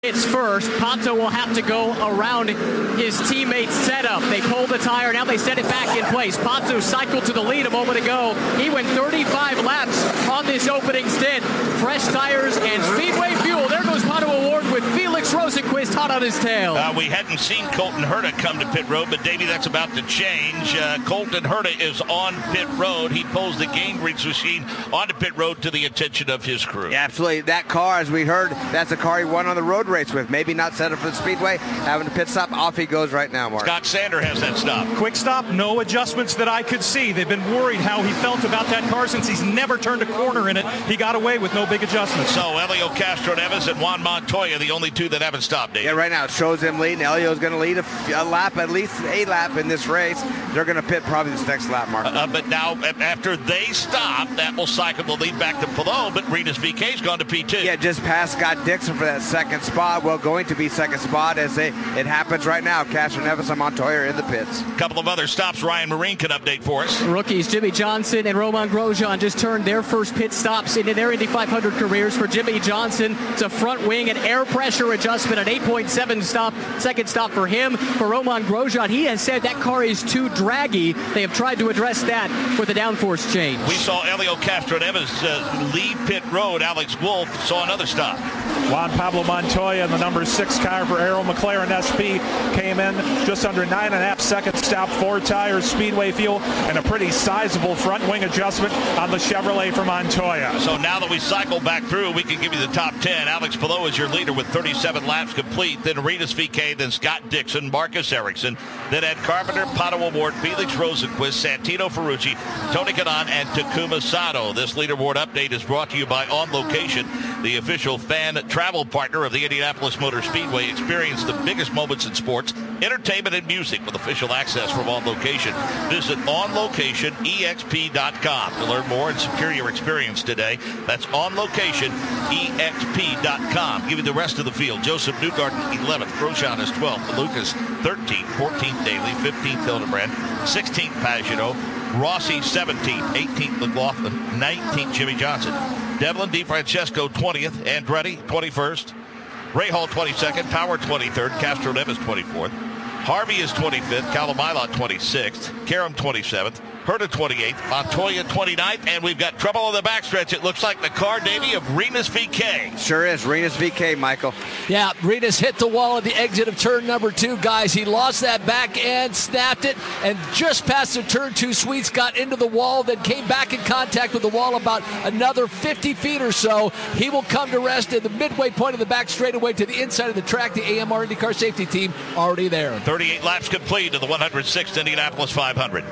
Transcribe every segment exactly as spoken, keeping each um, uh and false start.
It's first. Pato will have to go around his teammate's setup. They pull the tire. Now they set it back in place. Pato cycled to the lead a moment ago. He went thirty-five laps on this opening stint. Fresh tires and Speedway fuel. There goes Pato Award with Felix Rosenqvist hot on his tail. Uh, we hadn't seen Colton Herta come to pit road, but Davey, that's about to change. Uh, Colton Herta is on pit road. He pulls the Gingrich machine onto pit road to the attention of his crew. Yeah, absolutely. That car, as we heard, that's a car he won on the road race with. Maybe not set up for the Speedway, having a pit stop. Off he goes right now, Mark. Scott Sander has that stop. Quick stop, no adjustments that I could see. They've been worried how he felt about that car since he's never turned a corner in it. He got away with no big adjustments. So Elio Castro-Neves and Juan Montoya, the only two that haven't stopped, Dave. Yeah, right now it shows him leading. Elio's going to lead a, a lap, at least a lap in this race. They're going to pit probably this next lap, Mark. Uh, but now, after they stop, that will cycle the lead back to Palou, but Rinus V K's gone to P two. Yeah, just past Scott Dixon for that second spot. Well, going to be second spot as they, it happens right now. Castro-Neves and Montoya are in the pits. A couple of other stops Ryan Marine can update for us. Rookies Jimmy Johnson and Romain Grosjean just turned their first pit stops into their Indy five hundred careers. For Jimmy Johnson, it's a front wing and air pressure adjustment, an eight point seven stop, second stop for him. For Romain Grosjean, he has said that car is too draggy. They have tried to address that with a downforce change. We saw Elio Castro-Neves uh, leave pit road. Alex Wolff saw another stop. Juan Pablo Montoya in the number six car for Arrow McLaren S P came in just under nine and a half seconds, stop, four tires, Speedway fuel, and a pretty sizable front wing adjustment on the Chevrolet for Montoya. So now that we cycle back through, we can give you the top ten. Alex Palou is your leader with thirty-seven laps complete. Then Rinus V K, then Scott Dixon, Marcus Ericsson, then Ed Carpenter, Pato Award, Felix Rosenqvist, Santino Ferrucci, Tony Kanaan, and Takuma Sato. This leaderboard update is brought to you by On Location, the official fan travel partner of the Indianapolis Motor Speedway. Experience the biggest moments in sports, entertainment, and music with official access from On Location. Visit on location E X P dot com to learn more and secure your experience today. That's on location E X P dot com. Give you the rest of the field. Joseph Newgarden, eleventh. Grosjean is twelfth. Lucas, thirteenth. fourteenth, Daly. fifteenth, Hildebrand. sixteenth, Pagenaud. Rossi, seventeenth. eighteenth, McLaughlin. nineteenth, Jimmy Johnson. Devlin DeFrancesco, twentieth. Andretti, twenty-first. Rahal, twenty-second. Power, twenty-third. Castro-Neves, twenty-fourth. Harvey is twenty-fifth. Kalomailot, twenty-sixth. Karam, twenty-seventh. Herta, twenty-eighth. Montoya, twenty-ninth. And we've got trouble on the backstretch. It looks like the car, Davey, of Rinus V K. Sure is. Rinus V K, Michael. Yeah, Rinus hit the wall at the exit of turn number two, guys. He lost that back end, snapped it, and just past the turn two sweets, got into the wall, then came back in contact with the wall about another fifty feet or so. He will come to rest in the midway point of the back straightaway to the inside of the track. The A M R IndyCar safety team already there. thirty-eight laps complete of the one hundred sixth Indianapolis five hundred.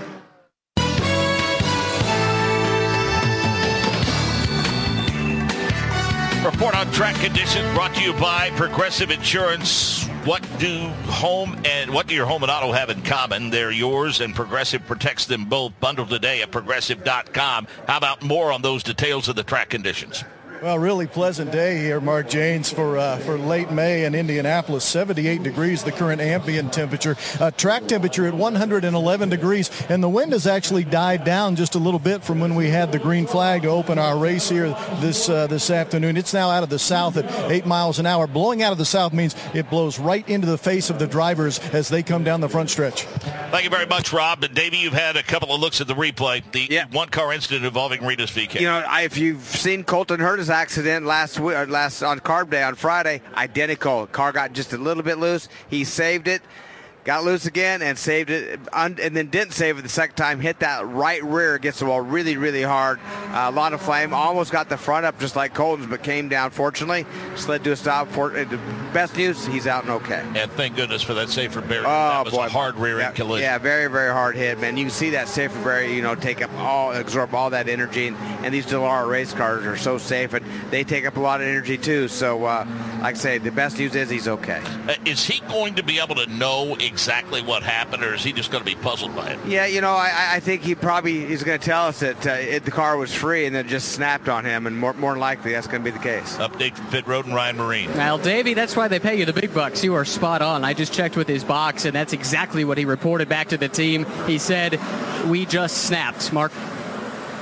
Report on track conditions brought to you by Progressive Insurance. What do home and what do your home and auto have in common? They're yours, and Progressive protects them both. Bundle today at progressive dot com. How about more on those details of the track conditions? Well, really pleasant day here, Mark Janes, for uh, for late May in Indianapolis. seventy-eight degrees, the current ambient temperature. Uh, track temperature at one hundred eleven degrees, and the wind has actually died down just a little bit from when we had the green flag to open our race here this uh, this afternoon. It's now out of the south at eight miles an hour. Blowing out of the south means it blows right into the face of the drivers as they come down the front stretch. Thank you very much, Rob. And Davey, you've had a couple of looks at the replay. The yeah. one-car incident involving Rinus V K. You know, I, if you've seen Colton Herta's accident last week, or last on Carb Day on Friday, identical. Car got just a little bit loose. He saved it, got loose again, and saved it, and then didn't save it the second time. Hit that right rear against the wall really, really hard. Uh, a lot of flame. Almost got the front up just like Colton's, but came down, fortunately. Slid to a stop. For, uh, the best news, he's out and okay. And thank goodness for that Safer Berry. Oh, that was boy. a hard rear-end yeah, collision. Yeah, very, very hard hit, man. You can see that Safer Berry, you know, take up all, absorb all that energy. And, and these Dallara race cars are so safe, and they take up a lot of energy, too. So, uh, like I say, the best news is he's okay. Uh, is he going to be able to know exactly what happened, or is he just going to be puzzled by it? Yeah, you know, I, I think he probably is going to tell us that uh, it, the car was free and then just snapped on him, and more, more than likely that's going to be the case. Update from Pit Road and Ryan Marine. Well, Davey, that's why they pay you the big bucks. You are spot on. I just checked with his box, and that's exactly what he reported back to the team. He said, we just snapped. Mark?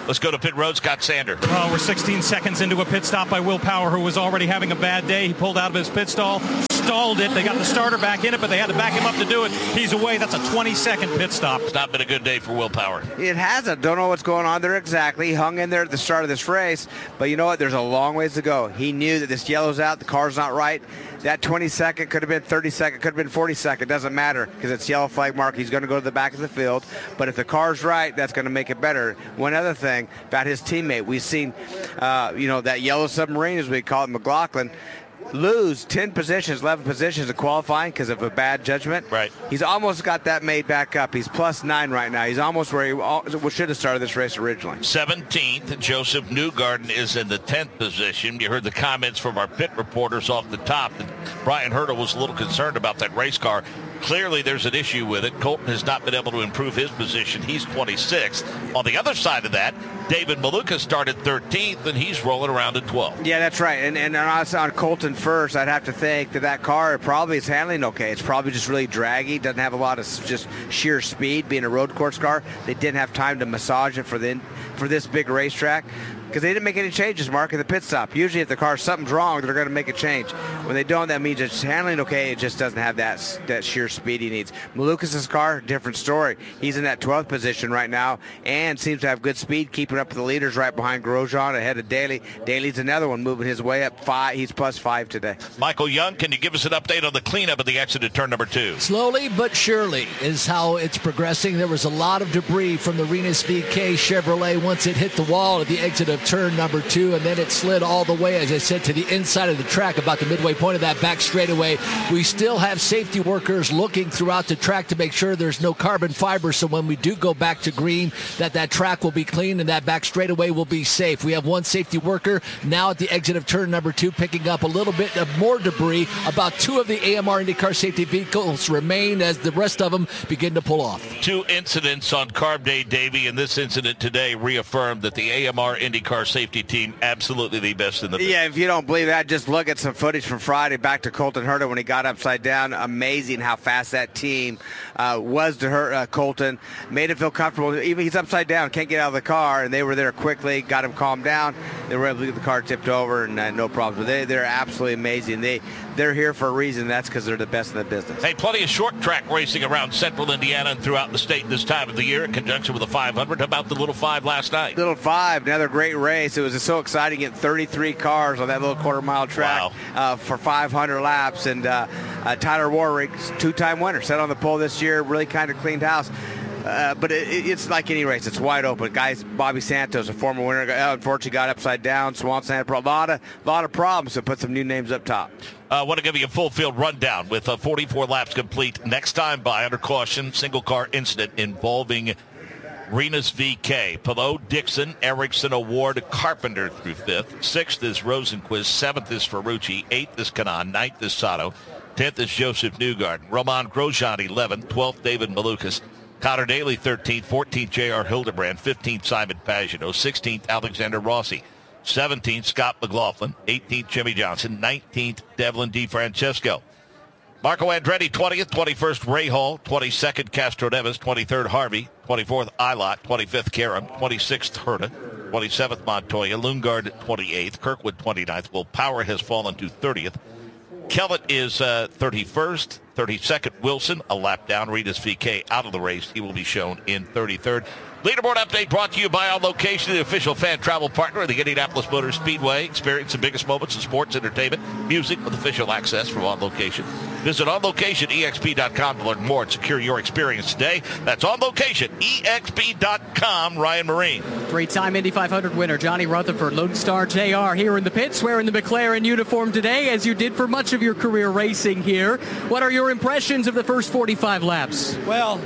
Let's go to pit road. Scott Sander. Oh, we're sixteen seconds into a pit stop by Will Power, who was already having a bad day. He pulled out of his pit stall, stalled it. They got the starter back in it, but they had to back him up to do it. He's away. That's a twenty-second pit stop. It's not been a good day for Will Power. It hasn't. Don't know what's going on there exactly. He hung in there at the start of this race, but you know what? There's a long ways to go. He knew that this yellow's out. The car's not right. That twenty second could have been thirty second, could have been forty second. Doesn't matter because it's yellow flag mark. He's going to go to the back of the field. But if the car's right, that's going to make it better. One other thing about his teammate, we've seen, uh, you know, that yellow submarine, as we call it, McLaughlin, lose ten positions, eleven positions in qualifying because of a bad judgment. Right. He's almost got that made back up. He's plus nine right now. He's almost where he should have started this race originally. seventeenth, Joseph Newgarden is in the tenth position. You heard the comments from our pit reporters off the top. Brian Herta was a little concerned about that race car. Clearly, there's an issue with it. Colton has not been able to improve his position. He's twenty-sixth. On the other side of that, David Maluka started thirteenth, and he's rolling around at twelfth. Yeah, that's right. And, and on Colton first, I'd have to think that that car probably is handling okay. It's probably just really draggy. Doesn't have a lot of just sheer speed. Being a road course car, they didn't have time to massage it for the for this big racetrack. Because they didn't make any changes, Mark, at the pit stop. Usually if the car, something's wrong, they're going to make a change. When they don't, that means it's handling okay. It just doesn't have that that sheer speed he needs. Malukas' car, different story. He's in that twelfth position right now and seems to have good speed, keeping up with the leaders right behind Grosjean, ahead of Daly. Daly's another one moving his way up. Five. He's plus five today. Michael Young, can you give us an update on the cleanup of the exit at turn number two? Slowly but surely is how it's progressing. There was a lot of debris from the Renus V K Chevrolet once it hit the wall at the exit of turn number two. And then it slid all the way, as I said, to the inside of the track, about the midway point of that back straightaway. We still have safety workers looking throughout the track to make sure there's no carbon fiber, so when we do go back to green, that that track will be clean and that back straightaway will be safe. We have one safety worker now at the exit of turn number two, picking up a little bit of more debris. About two of the A M R IndyCar safety vehicles remain as the rest of them begin to pull off. Two incidents on Carb Day, Davey, and this incident today reaffirmed that the A M R IndyCar safety team absolutely the best in the business. Yeah, if you don't believe that, just look at some footage from Friday back to Colton Herta when he got upside down. Amazing how fast that team uh, was to hurt uh, Colton. Made him feel comfortable. Even he's upside down, can't get out of the car, and they were there quickly, got him calmed down. They were able to get the car tipped over, and uh, no problems. They, they're absolutely amazing. They, they're here for a reason. That's because they're the best in the business. Hey, plenty of short track racing around central Indiana and throughout the state this time of the year in conjunction with the five hundred. How about the Little Five last night? Little Five, another great race. It was so exciting getting thirty-three cars on that little quarter mile track. Wow. uh, for five hundred laps. And uh, uh, Tyler Warwick, two-time winner, sat on the pole this year, really kind of cleaned house. Uh, but it, it's like any race. It's wide open. Guys, Bobby Santos, a former winner, unfortunately got upside down. Swanson had a lot of, lot of problems, so put some new names up top. I uh, want to give you a full field rundown with uh, forty-four laps complete. Next time by, under caution, single car incident involving Renus V K. Pillow, Dixon, Erickson, Award, Carpenter through fifth. Sixth is Rosenquist. Seventh is Ferrucci. Eighth is Kanan. Ninth is Sato. Tenth is Joseph Newgarden. Roman Grosjean, eleventh. Twelfth, David Malukas. Connor Daly, thirteenth. fourteenth, J R Hildebrand. fifteenth, Simon Pagenaud. sixteenth, Alexander Rossi. seventeenth, Scott McLaughlin. eighteenth, Jimmy Johnson. nineteenth, Devlin DeFrancesco. Marco Andretti, twentieth. twenty-first, Ray Hall. twenty-second, Castro Neves. twenty-third, Harvey. twenty-fourth, Ilott. twenty-fifth, Karam. twenty-sixth, Herta. twenty-seventh, Montoya. Lundgaard, twenty-eighth. Kirkwood, twenty-ninth. Will Power has fallen to thirtieth. Kellett is uh, thirty-first. thirty-second, Wilson, a lap down. Renus V K out of the race. He will be shown in thirty-third. Leaderboard update brought to you by On Location, the official fan travel partner of the Indianapolis Motor Speedway. Experience the biggest moments in sports, entertainment, music with official access from On Location. Visit on location E X P dot com to learn more and secure your experience today. That's on location E X P dot com. Ryan Marine. Three-time Indy five hundred winner Johnny Rutherford, Lone Star J R here in the pits, wearing the McLaren uniform today, as you did for much of your career racing here. What are your impressions of the first forty-five laps? Well,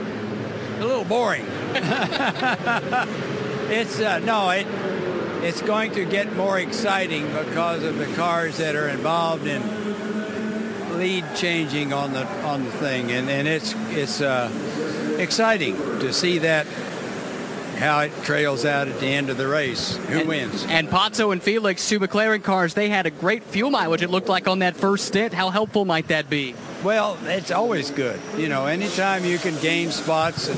a little boring. it's uh, no, it it's going to get more exciting because of the cars that are involved in lead changing on the on the thing, and and it's it's uh, exciting to see that, how it trails out at the end of the race. Who and, wins? And Pozzo and Felix, two McLaren cars, they had a great fuel mileage, it looked like, on that first stint. How helpful might that be? Well, it's always good. You know, anytime you can gain spots and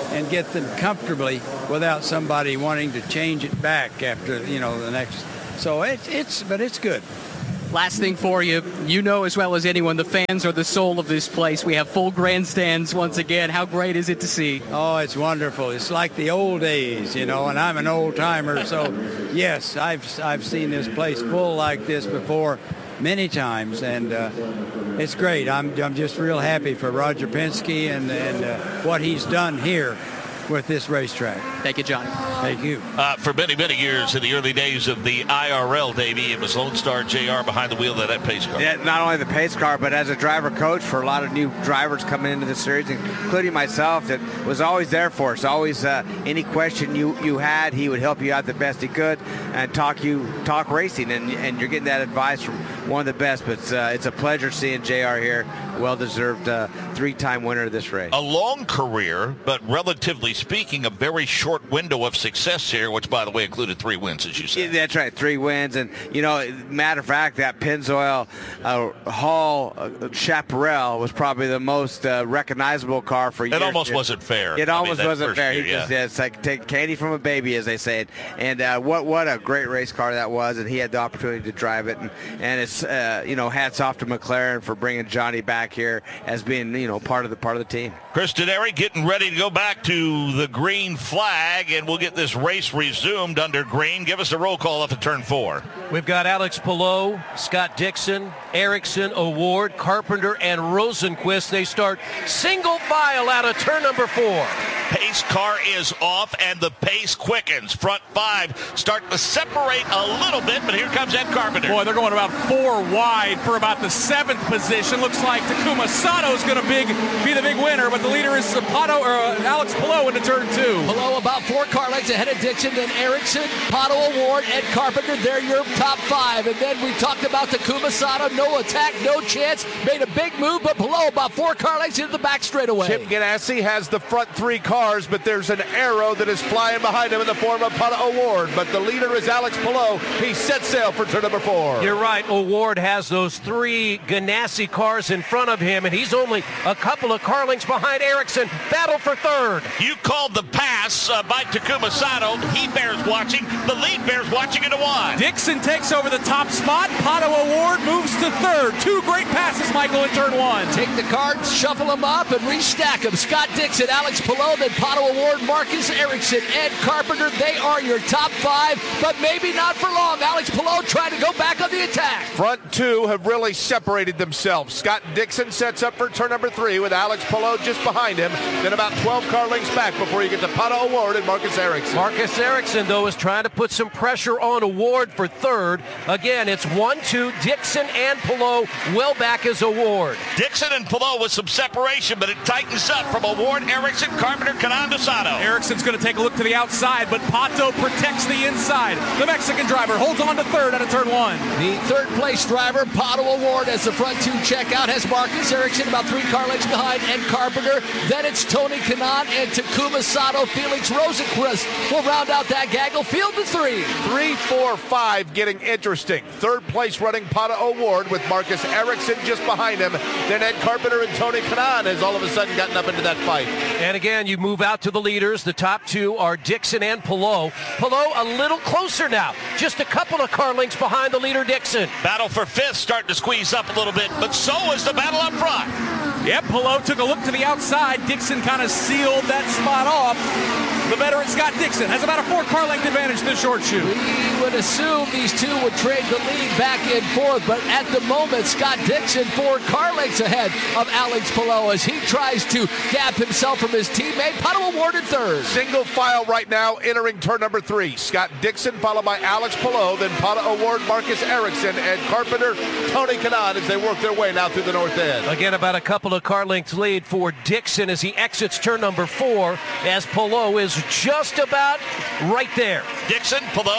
and get them comfortably without somebody wanting to change it back after, you know, the next. So it's, it's but it's good. Last thing for you, you know as well as anyone, the fans are the soul of this place. We have full grandstands once again. How great is it to see? Oh, it's wonderful. It's like the old days, you know, and I'm an old timer. So, yes, I've, I've seen this place full like this before many times, and uh, it's great. I'm, I'm just real happy for Roger Penske and, and uh, what he's done here with this racetrack. Thank you, Johnny. Thank you. Uh, for many, many years, in the early days of the I R L, Davey, it was Lone Star J R behind the wheel of that pace car. Yeah, not only the pace car, but as a driver coach for a lot of new drivers coming into the series, including myself, that was always there for us. Always uh, any question you, you had, he would help you out the best he could and talk you talk racing, and and you're getting that advice from one of the best. But it's, uh, it's a pleasure seeing J R here. Well-deserved uh, three-time winner of this race. A long career, but relatively speaking, a very short window of success here, which, by the way, included three wins, as you said. Yeah, that's right, three wins. And, you know, matter of fact, that Pennzoil uh, Hall uh, Chaparral was probably the most uh, recognizable car for years. It almost wasn't fair. It I almost mean, wasn't fair. Year, he yeah. just, yeah, it's like take candy from a baby, as they say it. And uh, what what a great race car that was, and he had the opportunity to drive it. And, and it's, uh, you know, hats off to McLaren for bringing Johnny back here as being, you know, part of the part of the team. Chris Dennery getting ready to go back to the green flag, and we'll get this race resumed under green. Give us a roll call off of turn four. We've got Alex Palou, Scott Dixon, Erickson, Award, Carpenter, and Rosenquist. They start single file out of turn number four. Pace car is off, and the pace quickens. Front five start to separate a little bit, but here comes Ed Carpenter. Boy, they're going about four wide for about the seventh position. Looks like Takuma Sato's going to big be the big winner, but the leader is Pato, or uh, Alex Palou into turn two. Palou about four car lengths ahead of Dixon, then Erickson, Pato Award, Ed Carpenter. They're your top five. And then we talked about Takuma Sato. No attack, no chance. Made a big move, but Palou about four car lengths into the back straightaway. Chip Ganassi has the front three cars, but there's an arrow that is flying behind him in the form of Pato Award. But the leader is Alex Palou. He set sail for turn number four. You're right. Award has those three Ganassi cars in front of him, and he's only a couple of car lengths behind Erickson. Battle for third. You called the pass uh, by Takuma Sato. He bears watching. The lead bears watching into one. Dixon takes over the top spot. Pato Award moves to third. Two great passes, Michael, in turn one. Take the cards, shuffle them up, and restack them. Scott Dixon, Alex Palou, then Pato Award, Marcus Erickson, Ed Carpenter. They are your top five, but maybe not for long. Alex Palou trying to go back on the attack. Front two have really separated themselves. Scott Dixon sets up for turn number three with Alex Palou just behind him. Then about twelve car lengths back before you get to Pato Award and Marcus Erickson. Marcus Erickson, though, is trying to put some pressure on Award for third. Again, it's one two, Dixon and Palou well back as Award. Dixon and Palou with some separation, but it tightens up from Award, Erickson, Carpenter, Canando, Sato. Erickson's going to take a look to the outside, but Pato protects the inside. The Mexican driver holds on to third out of turn one. The third place driver, Pato Award, as the front two check out, has Marcus Erickson about three car lengths behind Ed Carpenter. Then it's Tony Kanaan and Takuma Sato. Felix Rosenquist will round out that gaggle. Field to three. Three, four, five getting interesting. Third place running Pato Award with Marcus Erickson just behind him. Then Ed Carpenter and Tony Kanaan has all of a sudden gotten up into that fight. And again, you move out to the leaders. The top two are Dixon and Palou. Palou a little closer now. Just a couple of car lengths behind the leader, Dixon. Battle for fifth starting to squeeze up a little bit, but so is the battle up front. Yep, Palou took a look to the outside. Dixon kind of sealed that spot off. The veteran Scott Dixon has about a four-car length advantage to the short shoe. We would assume these two would trade the lead back and forth, but at the moment, Scott Dixon four car lengths ahead of Alex Palou as he tries to gap himself from his teammate. Pato Award in third. Single file right now entering turn number three. Scott Dixon followed by Alex Palou, then Pato Award, Marcus Erickson, Ed Carpenter, Tony Kanaan as they work their way now through the north end. Again, about a couple of car lengths lead for Dixon as he exits turn number four, as Palou is just about right there. Dixon, Palou, Award,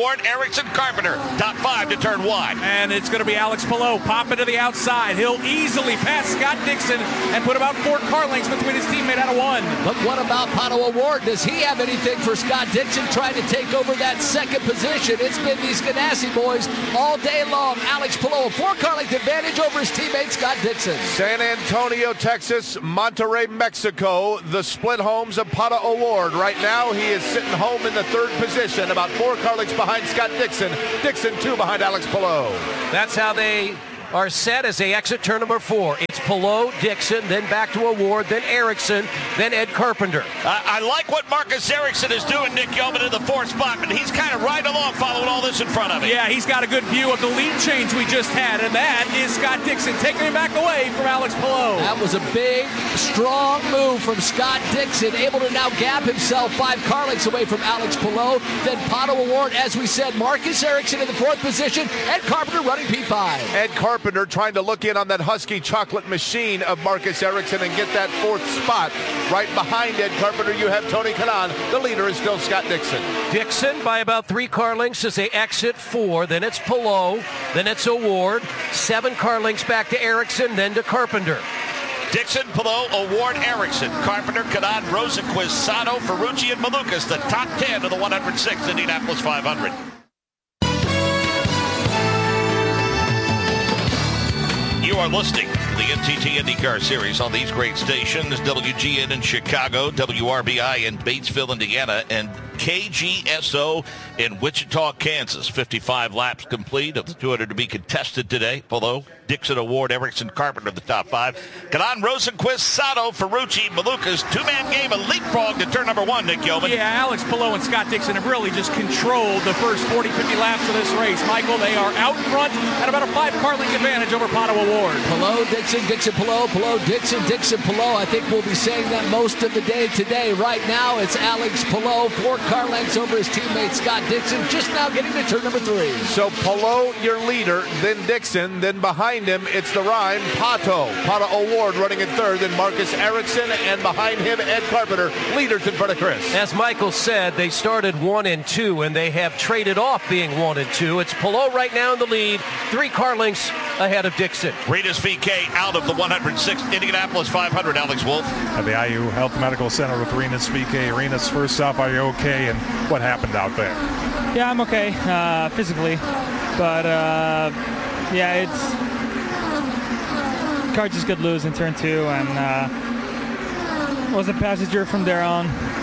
Award, Erickson, Carpenter. Top five to turn one. And it's going to be Alex Palou popping to the outside. He'll easily pass Scott Dixon and put about four car lengths between his teammate out of one. But what about Pato O'Ward? Does he have anything for Scott Dixon trying to take over that second position? It's been these Ganassi boys all day long. Alex Palou, a four-car length advantage over his teammate Scott Dixon. San Antonio, Texas, Monterrey, Mexico, the split homes of Pato O'Ward. Right now, he is sitting home in the third position, about four car lengths behind Scott Dixon. Dixon, two behind Alex Palou. That's how they are set as they exit turn number four. It's Palou, Dixon, then back to Award, then Erickson, then Ed Carpenter. Uh, I like what Marcus Erickson is doing, Nick Yeoman, in the fourth spot, but he's kind of right along following all this in front of him. Yeah, he's got a good view of the lead change we just had, and that is Scott Dixon taking him back away from Alex Palou. That was a big, strong move from Scott Dixon, able to now gap himself five car lengths away from Alex Palou. Then Pato O'Ward, as we said, Marcus Erickson in the fourth position, Ed Carpenter running P five. Ed Carpenter trying to look in on that Husky chocolate machine of Marcus Erickson and get that fourth spot. Right behind Ed Carpenter, you have Tony Kanaan. The leader is still Scott Dixon. Dixon by about three car lengths as they exit four. Then it's Palou. Then it's Award. Seven car lengths back to Erickson, then to Carpenter. Dixon, Palou, Award, Erickson, Carpenter, Kanaan, Rosenquist, Sato, Ferrucci, and Malukas, the top ten of the one hundred six Indianapolis five hundred. You are listening to the N T T IndyCar Series on these great stations, W G N in Chicago, W R B I in Batesville, Indiana, and K G S O in Wichita, Kansas. fifty-five laps complete of the two hundred to be contested today. Palou, Dixon, Award, Erickson, Carpenter, the top five. Kanaan, Rosenquist, Sato, Ferrucci, Malukas, two-man game, a leapfrog to turn number one, Nick Yeoman. Yeah, Alex Palou and Scott Dixon have really just controlled the first forty, fifty laps of this race. Michael, they are out in front at about a five-car length advantage over Pato O'Ward. Palou, Dixon, Dixon, Palou, Palou, Dixon, Dixon, Palou. I think we'll be saying that most of the day today. Right now, it's Alex Palou, four car lengths over his teammate Scott Dixon, just now getting to turn number three. So Palou, your leader, then Dixon, then behind him, it's the Rhine, Pato. Pato O'Ward running in third, then Marcus Erickson, and behind him, Ed Carpenter, leaders in front of Chris. As Michael said, they started one and two, and they have traded off being one and two. It's Palou right now in the lead, three car lengths ahead of Dixon. Regis V K out of the one hundred sixth Indianapolis five hundred, Alex Wolf. At the I U Health Medical Center with Regis V K. Regis, first off, are you okay, and what happened out there? Yeah, I'm okay uh, physically, but uh, yeah, it's car just got loose in turn two, and uh, was a passenger from there on.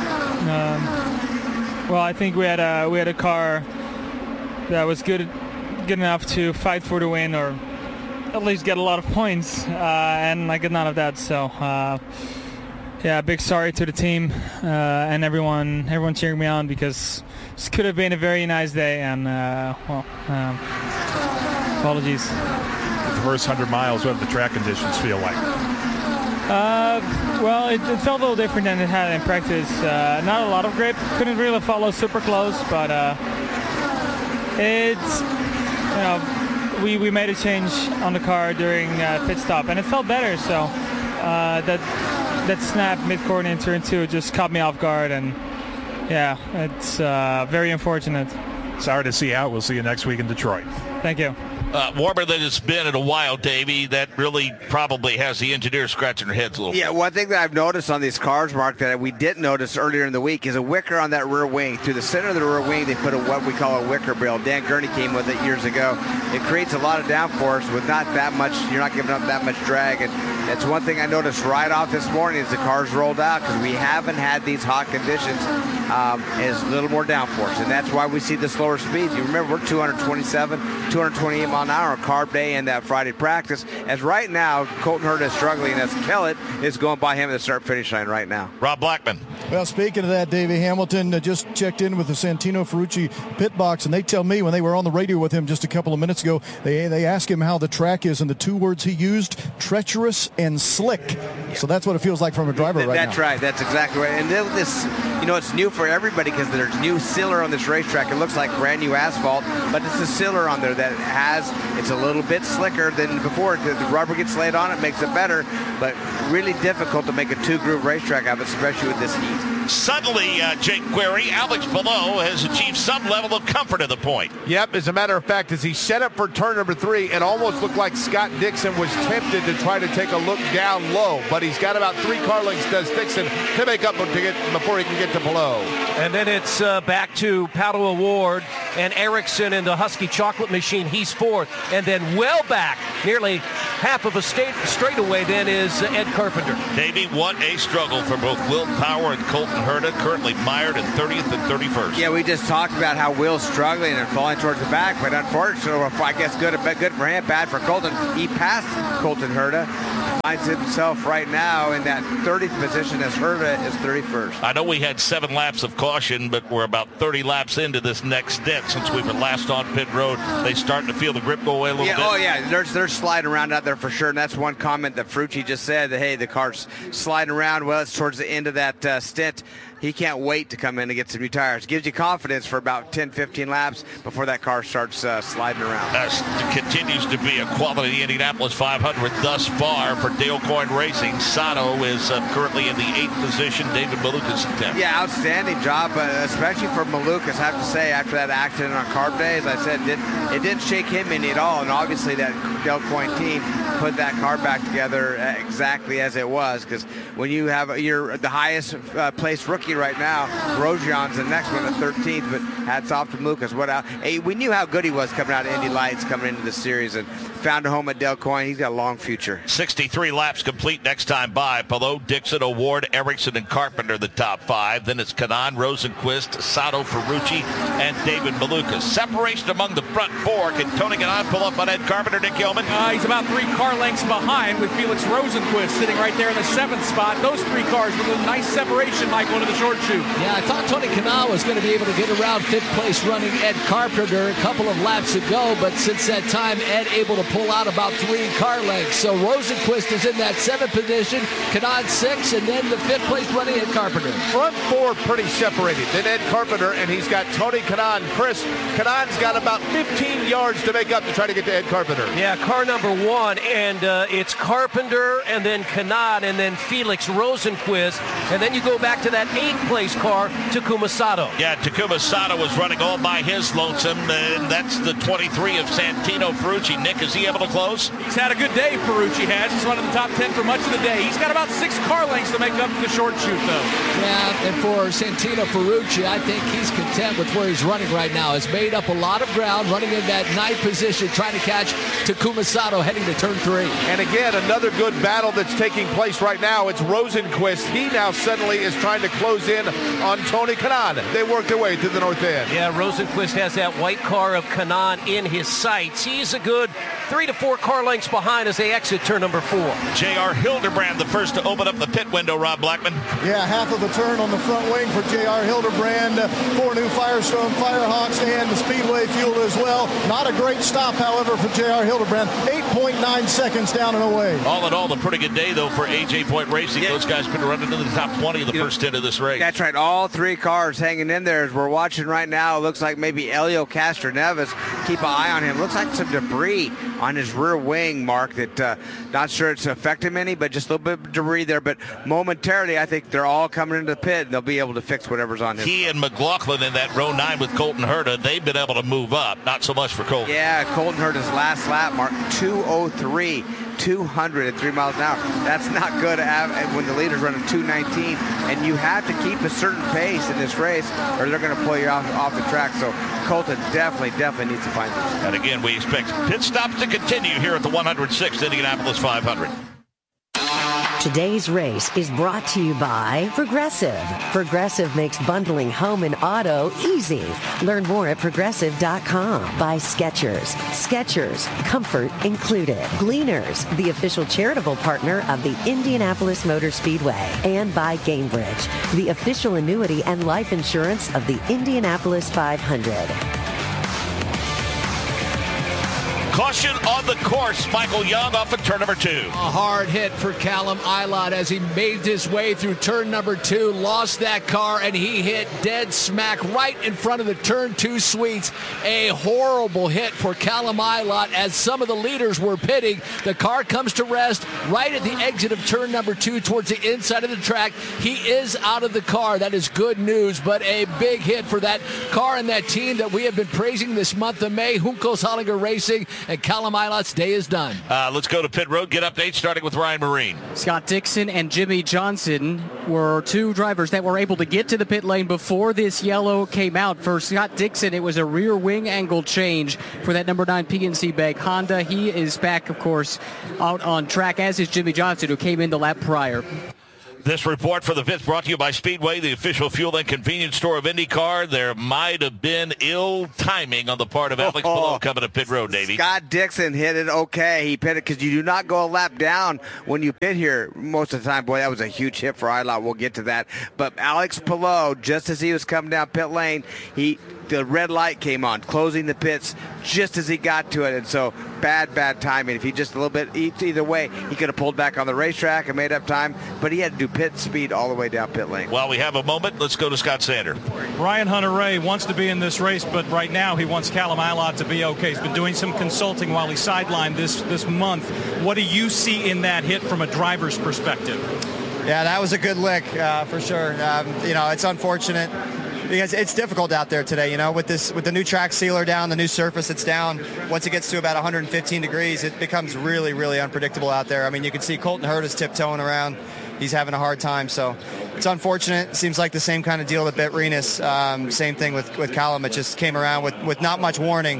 Um, well, I think we had a we had a car that was good good enough to fight for the win, or at least get a lot of points, uh, and I got none of that. So uh, yeah, big sorry to the team uh, and everyone everyone cheering me on, because this could have been a very nice day, and uh, well, um, apologies. The first one hundred miles, what did the track conditions feel like? Uh, well, it, it felt a little different than it had in practice. Uh, not a lot of grip. Couldn't really follow super close, but uh, it's, you know, we, we made a change on the car during uh, pit stop, and it felt better. So uh, that that snap mid-corner in turn two just caught me off guard, and yeah, it's uh, very unfortunate. Sorry to see you out. We'll see you next week in Detroit. Thank you. Uh, warmer than it's been in a while, Davey. That really probably has the engineers scratching their heads a little yeah, bit. Yeah, one thing that I've noticed on these cars, Mark, that we didn't notice earlier in the week is a wicker on that rear wing. Through the center of the rear wing, they put a what we call a wicker bill. Dan Gurney came with it years ago. It creates a lot of downforce with not that much. You're not giving up that much drag. And that's one thing I noticed right off this morning as the cars rolled out, because we haven't had these hot conditions, um, is a little more downforce. And that's why we see the slower speeds. You remember, we're two twenty-seven, two twenty-eight mile an hour on carb day and that Friday practice. As right now, Colton Herta is struggling as Kellett is going by him in the start-finish line right now. Rob Blackman. Well, speaking of that, Davey Hamilton uh, just checked in with the Santino Ferrucci pit box, and they tell me when they were on the radio with him just a couple of minutes ago, they they asked him how the track is, and the two words he used, treacherous and slick. So that's what it feels like from a driver right That's now. right. That's exactly right. And then this, you know, it's new for everybody because there's new sealer on this racetrack. It looks like brand new asphalt, but it's a sealer on there that has, it's a little bit slicker than before. The, the rubber gets laid on it, makes it better, but really difficult to make a two-groove racetrack out of it, especially with this heat. Suddenly, uh, Jake Query, Alex Palou has achieved some level of comfort at the point. Yep, as a matter of fact, as he set up for turn number three, it almost looked like Scott Dixon was tempted to try to take a look down low, but he's got about three car lengths, does Dixon, to make up to get, before he can get to Palou. And then it's uh, back to Pato O'Ward and Ericsson in the Husky Chocolate Machine. He's fourth. And then well back, nearly half of a state straightaway then is uh, Ed Carpenter. Davey, what a struggle for both Will Power and Colton Herta, currently mired in thirtieth and thirty-first. Yeah, we just talked about how Will's struggling and falling towards the back, but unfortunately, I guess good, good for him, bad for Colton. He passed Colton Herta. Finds himself right now in that thirtieth position as Herta is thirty-first. I know we had seven laps of caution, but we're about thirty laps into this next stint since we were last on pit road. They starting to feel the grip go away a little yeah, bit. Oh, yeah. They're, they're sliding around out there for sure. And that's one comment that Ferrucci just said, that, hey, the car's sliding around. Well, it's towards the end of that uh, stint. He can't wait to come in and get some new tires. Gives you confidence for about ten, fifteen laps before that car starts uh, sliding around. That continues to be a quality Indianapolis five hundred thus far for Dale Coyne Racing. Sato is uh, currently in the eighth position. David Malukas in tenth. Yeah, outstanding job, but especially for Malukas, I have to say, after that accident on Carb Day, as I said, it didn't, it didn't shake him any at all. And obviously that Dale Coyne team put that car back together exactly as it was, because when you have you're the highest uh, placed rookie right now, Grosjean's the next one at thirteenth, but hats off to Lucas. What uh, hey, we knew how good he was coming out of Indy Lights, coming into the series, and found a home at Dale Coyne. He's got a long future. sixty-three laps complete next time by. Palou, Dixon, O'Ward, Ericsson, and Carpenter, the top five. Then it's Kanaan, Rosenquist, Sato, Ferrucci, and David Malukas. Separation among the front four. Can Tony Kanaan pull up on Ed Carpenter, Nick Yeoman? Uh, he's about three car lengths behind, with Felix Rosenquist sitting right there in the seventh spot. Those three cars with a nice separation, Michael, into the short chute. Yeah, I thought Tony Kanaan was going to be able to get around fifth place running Ed Carpenter a couple of laps ago, but since that time, Ed able to pull out about three car lengths. So Rosenquist is in that seventh position, Kanaan six, and then the fifth place running Ed Carpenter. Front four pretty separated. Then Ed Carpenter, and he's got Tony Kanaan. Chris, Kanaan's got about fifteen yards to make up to try to get to Ed Carpenter. Yeah, car number one, and uh, it's Carpenter, and then Kanaan, and then Felix Rosenquist, and then you go back to that eighth place car, Takuma Sato. Yeah, Takuma Sato was running all by his lonesome, and that's the twenty-three of Santino Ferrucci. Nick, is he able to close? He's had a good day, Ferrucci has. He's running the top ten for much of the day. He's got about six car lengths to make up to the short chute, though. Yeah, and for Santino Ferrucci, I think he's content with where he's running right now. Has made up a lot of ground, running in that ninth position, trying to catch Takuma Sato heading to turn three. And again, another good battle that's taking place right now. It's Rosenquist. He now suddenly is trying to close in on Tony Kanaan. They work their way to the north end. Yeah, Rosenquist has that white car of Kanaan in his sights. He's a good three to four car lengths behind as they exit turn number four. J R Hildebrand, the first to open up the pit window, Rob Blackman. Yeah, half of the turn on the front wing for J R Hildebrand. Four new Firestone Firehawks and the Speedway fuel as well. Not a great stop, however, for J R Hildebrand. eight point nine seconds down and away. All in all, a pretty good day, though, for A J Point Racing. Yeah. Those guys could run into the top twenty of the you first know, ten of this race. That's right. All three cars hanging in there as we're watching right now. It looks like maybe Elio Castroneves. Keep an eye on him. Looks like some debris on his rear wing, Mark, that uh, not sure it's affected him any, but just a little bit of debris there. But momentarily, I think they're all coming into the pit, and they'll be able to fix whatever's on him. He and McLaughlin in that row nine with Colton Herta, they've been able to move up. Not so much for Colton. Yeah, Colton Herta's last lap, Mark, two oh three. two hundred three miles an hour. That's not good when the leader's running two nineteen, and you have to keep a certain pace in this race or they're going to pull you off, off the track. So Colton definitely, definitely needs to find this. And again, we expect pit stops to continue here at the one hundred sixth Indianapolis five hundred. Today's race is brought to you by Progressive. Progressive makes bundling home and auto easy. Learn more at progressive dot com. By Skechers. Skechers, comfort included. Gleaners, the official charitable partner of the Indianapolis Motor Speedway. And by Gainbridge, the official annuity and life insurance of the Indianapolis five hundred. Caution Caution on the course. Michael Young off of turn number two. A hard hit for Callum Ilott as he made his way through turn number two, lost that car, and he hit dead smack right in front of the turn two suites. A horrible hit for Callum Ilott as some of the leaders were pitting. The car comes to rest right at the exit of turn number two towards the inside of the track. He is out of the car. That is good news, but a big hit for that car and that team that we have been praising this month of May, Juncos Hollinger Racing, and Callum Ilott's day is done. Uh, let's go to pit road. Get updates starting with Ryan Marine. Scott Dixon and Jimmy Johnson were two drivers that were able to get to the pit lane before this yellow came out. For Scott Dixon, it was a rear wing angle change for that number nine P N C Bank Honda. He is back, of course, out on track, as is Jimmy Johnson, who came in the lap prior. This report for the fifth brought to you by Speedway, the official fuel and convenience store of IndyCar. There might have been ill timing on the part of Alex Oh, Palou coming to pit road, Davey. Scott Dixon hit it okay. He pitted because you do not go a lap down when you pit here most of the time. Boy, that was a huge hit for Ilott. We'll get to that. But Alex Palou, just as he was coming down pit lane, he the red light came on, closing the pits just as he got to it. And so bad, bad timing. If he just a little bit, either way, he could have pulled back on the racetrack and made up time. But he had to do pit speed all the way down pit lane. While we have a moment, let's go to Scott Sander. Ryan Hunter-Reay wants to be in this race, but right now he wants Callum Ilott to be okay. He's been doing some consulting while he's sidelined this, this month. What do you see in that hit from a driver's perspective? Yeah, that was a good lick uh, for sure. Um, you know, it's unfortunate because it's difficult out there today, you know, with this, with the new track sealer down, the new surface it's down. Once it gets to about one hundred fifteen degrees, it becomes really, really unpredictable out there. I mean, you can see Colton Hurd is tiptoeing around. He's having a hard time, so it's unfortunate. It seems like the same kind of deal that bit Renus. Um, same thing with, with Callum. It just came around with, with not much warning.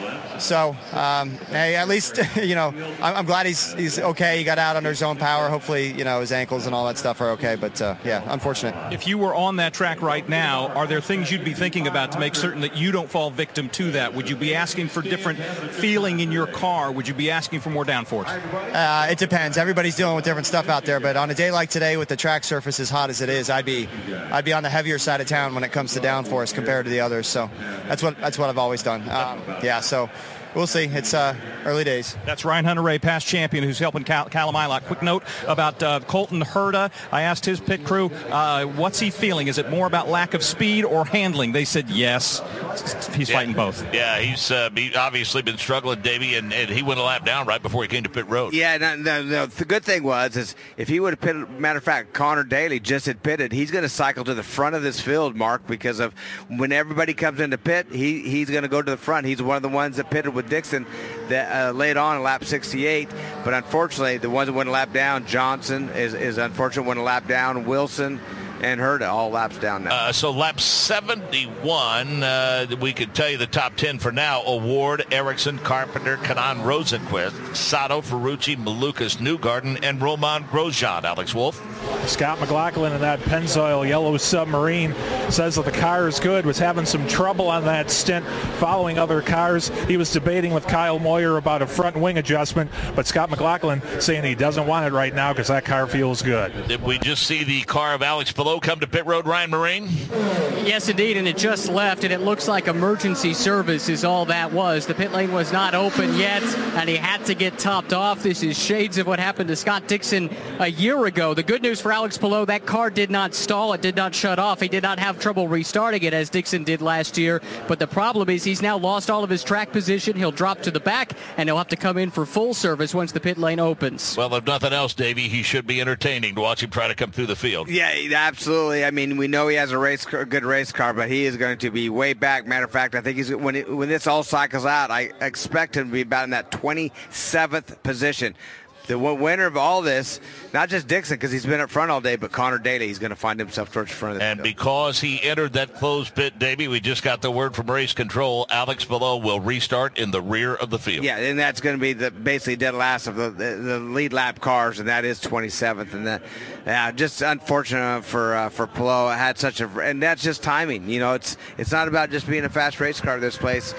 So, um, hey, at least, you know, I'm, I'm glad he's he's okay. He got out under his own power. Hopefully, you know, his ankles and all that stuff are okay. But, uh, yeah, unfortunate. If you were on that track right now, are there things you'd be thinking about to make certain that you don't fall victim to that? Would you be asking for different feeling in your car? Would you be asking for more downforce? Uh, it depends. Everybody's dealing with different stuff out there. But on a day like today with the track surface as hot as it is, I'd be I'd be on the heavier side of town when it comes to downforce compared to the others. So that's what that's what I've always done. Um, yeah, so we'll see. It's uh, early days. That's Ryan Hunter-Reay, past champion, who's helping Cal- Callum Ilott. Quick note about uh, Colton Herta. I asked his pit crew, uh, what's he feeling? Is it more about lack of speed or handling? They said yes. He's yeah. fighting both. Yeah, he's uh, he obviously been struggling, Davey, and, and he went a lap down right before he came to pit road. Yeah, no, no, no. The good thing was is if he would have pitted, matter of fact, Connor Daly just had pitted, he's going to cycle to the front of this field, Mark, because of when everybody comes into pit, he he's going to go to the front. He's one of the ones that pitted with Dixon that uh, laid on in lap sixty-eight, but unfortunately the ones that went a lap down, Johnson is, is unfortunate, went a lap down, Wilson and Herta all laps down now. Uh, so lap seventy-one, uh, we could tell you the top ten for now. Award, Ericsson, Carpenter, Kanan Rosenquist, Sato, Ferrucci, Malukas, Newgarden, and Roman Grosjean. Alex Wolf. Scott McLaughlin in that Pennzoil yellow submarine says that the car is good, was having some trouble on that stint following other cars. He was debating with Kyle Moyer about a front wing adjustment, but Scott McLaughlin saying he doesn't want it right now because that car feels good. Did we just see the car of Alex Palou come to pit road, Ryan Marine? Yes, indeed, and it just left, and it looks like emergency service is all that was. The pit lane was not open yet, and he had to get topped off. This is shades of what happened to Scott Dixon a year ago. The good news for Alex Palou, that car did not stall. It did not shut off. He did not have trouble restarting it as Dixon did last year, but the problem is he's now lost all of his track position. He'll drop to the back, and he'll have to come in for full service once the pit lane opens. Well, if nothing else, Davey, he should be entertaining to watch him try to come through the field. Yeah, absolutely. I mean, we know he has a race, a good race car, but he is going to be way back. Matter of fact, I think he's when it, when this all cycles out, I expect him to be about in that twenty-seventh position. The winner of all this, not just Dixon, because he's been up front all day, but Connor Daly, he's going to find himself towards the front of the And field. because he entered that closed pit, Davey, we just got the word from race control. Alex Palou will restart in the rear of the field. Yeah, and that's going to be the basically dead last of the, the, the lead lap cars, and that is twenty-seventh. And that, yeah, just unfortunate for uh, for Palou. Had such a, and that's just timing. You know, it's it's not about just being a fast race car. This place,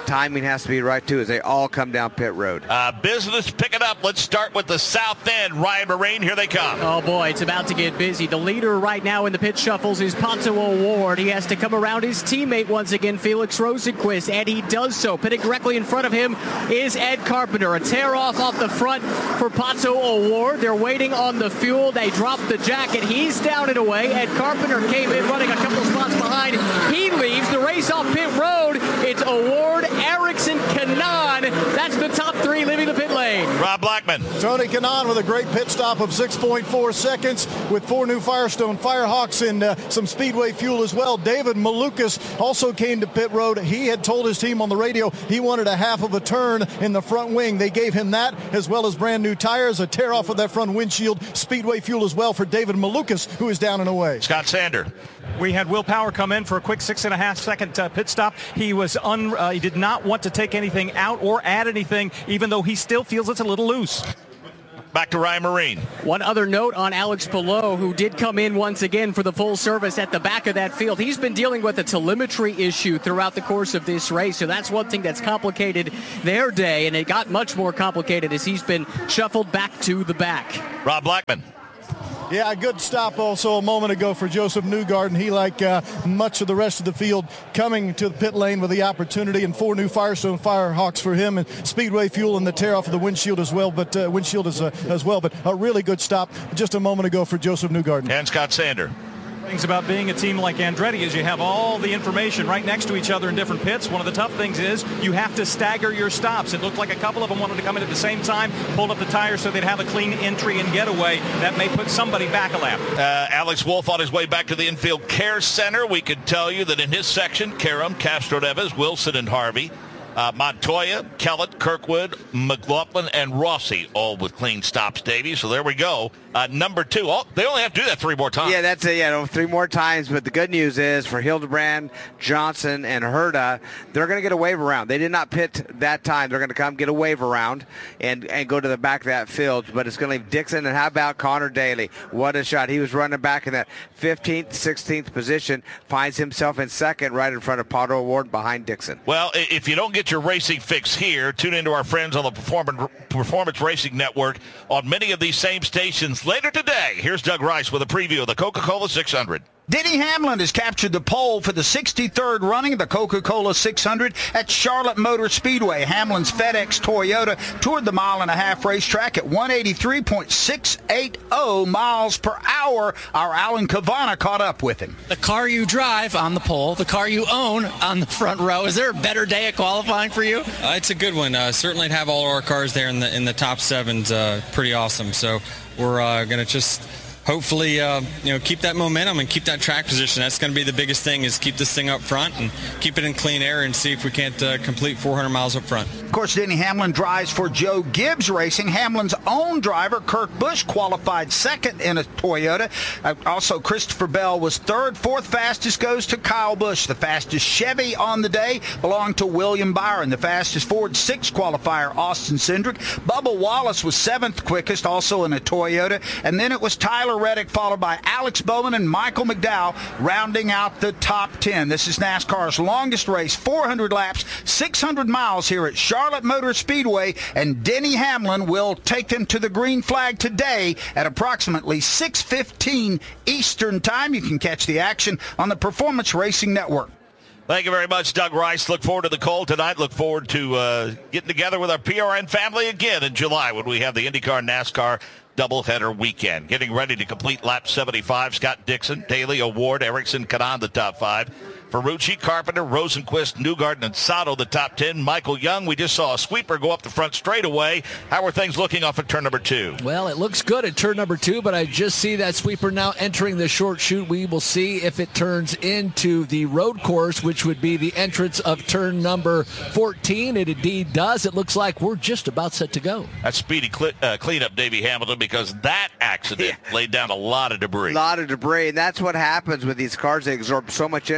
timing has to be right, too, as they all come down pit road. Uh, business picking up. Let's start with the south end. Ryan Marine, here they come. Oh, boy, it's about to get busy. The leader right now in the pit shuffles is Pato O'Ward. He has to come around his teammate once again, Felix Rosenqvist, and he does so. Pitting directly in front of him is Ed Carpenter. A tear-off off the front for Pato O'Ward. They're waiting on the fuel. They drop the jacket. He's down and away. Ed Carpenter came in running a couple spots behind. He leaves the race off pit road. It's O'Ward, Ericsson, Kanaan. That's the top three leaving the pit lane. Rob Blackman. Tony Kanaan with a great pit stop of six point four seconds with four new Firestone Firehawks and uh, some Speedway fuel as well. David Malukas also came to pit road. He had told his team on the radio he wanted a half of a turn in the front wing. They gave him that, as well as brand new tires, a tear off of that front windshield, Speedway fuel as well for David Malukas, who is down and away. Scott Sander. We had Will Power come in for a quick six and a half second uh, pit stop. He was un, uh, he did not want to take anything out or add anything, even though he still feels it's a little loose. Back to Ryan Marine. One other note on Alex Palou, who did come in once again for the full service at the back of that field. He's been dealing with a telemetry issue throughout the course of this race, so that's one thing that's complicated their day, and it got much more complicated as he's been shuffled back to the back. Rob Blackman. Yeah, a good stop also a moment ago for Joseph Newgarden. He, like uh, much of the rest of the field, coming to the pit lane with the opportunity, and four new Firestone Firehawks for him, and Speedway fuel and the tear off of the windshield as well. But uh, windshield as, uh, as well. But a really good stop just a moment ago for Joseph Newgarden. And Scott Sander. Things about being a team like Andretti is you have all the information right next to each other in different pits. One of the tough things is you have to stagger your stops. It looked like a couple of them wanted to come in at the same time, pulled up the tires so they'd have a clean entry and getaway. That may put somebody back a lap. Uh, Alex Wolff on his way back to the infield care center. We could tell you that in his section, Karam, Castro-Neves, Wilson, and Harvey. Uh, Montoya, Kellett, Kirkwood, McLaughlin, and Rossi, all with clean stops, Davey. So there we go. Uh, number two, oh, they only have to do that three more times. Yeah, that's it. Yeah, no, three more times. But the good news is for Hildebrand, Johnson, and Herta, they're going to get a wave around. They did not pit that time. They're going to come get a wave around and, and go to the back of that field. But it's going to leave Dixon. And how about Connor Daly? What a shot. He was running back in that fifteenth, sixteenth position, finds himself in second right in front of Pato O'Ward behind Dixon. Well, if you don't get your racing fix here, tune into our friends on the Performance, Performance Racing Network on many of these same stations later today. Here's Doug Rice with a preview of the Coca-Cola six hundred. Denny Hamlin has captured the pole for the sixty-third running of the Coca-Cola six hundred at Charlotte Motor Speedway. Hamlin's FedEx Toyota toured the mile and a half racetrack at one eighty-three point six eight zero miles per hour. Our Alan Cavana caught up with him. The car you drive on the pole, the car you own on the front row. Is there a better day of qualifying for you? Uh, it's a good one. Uh, certainly to have all our cars there in the in the top seven's uh, pretty awesome. So we're uh, going to just hopefully, uh, you know, keep that momentum and keep that track position. That's going to be the biggest thing, is keep this thing up front and keep it in clean air and see if we can't uh, complete four hundred miles up front. Of course, Denny Hamlin drives for Joe Gibbs Racing. Hamlin's own driver, Kurt Busch, qualified second in a Toyota. Uh, also, Christopher Bell was third. Fourth fastest goes to Kyle Busch. The fastest Chevy on the day belonged to William Byron. The fastest Ford six qualifier, Austin Cindric. Bubba Wallace was seventh quickest, also in a Toyota. And then it was Tyler Reddick, followed by Alex Bowman and Michael McDowell, rounding out the top ten. This is NASCAR's longest race, four hundred laps, six hundred miles here at Charlotte Motor Speedway, and Denny Hamlin will take them to the green flag today at approximately six fifteen Eastern Time. You can catch the action on the Performance Racing Network. Thank you very much, Doug Rice. Look forward to the call tonight. Look forward to uh, getting together with our P R N family again in July when we have the IndyCar NASCAR doubleheader weekend. Getting ready to complete lap seventy-five. Scott Dixon, Daly, O'Ward, Ericsson, Kanaan, the top five. Ferrucci, Carpenter, Rosenqvist, Newgarden, and Sato, the top ten. Michael Young, we just saw a sweeper go up the front straightaway. How are things looking off at turn number two? Well, it looks good at turn number two, but I just see that sweeper now entering the short chute. We will see if it turns into the road course, which would be the entrance of turn number fourteen. It indeed does. It looks like we're just about set to go. That's speedy cl- uh, cleanup, Davey Hamilton, because that accident yeah. laid down a lot of debris. A lot of debris, and that's what happens with these cars. They absorb so much energy, it does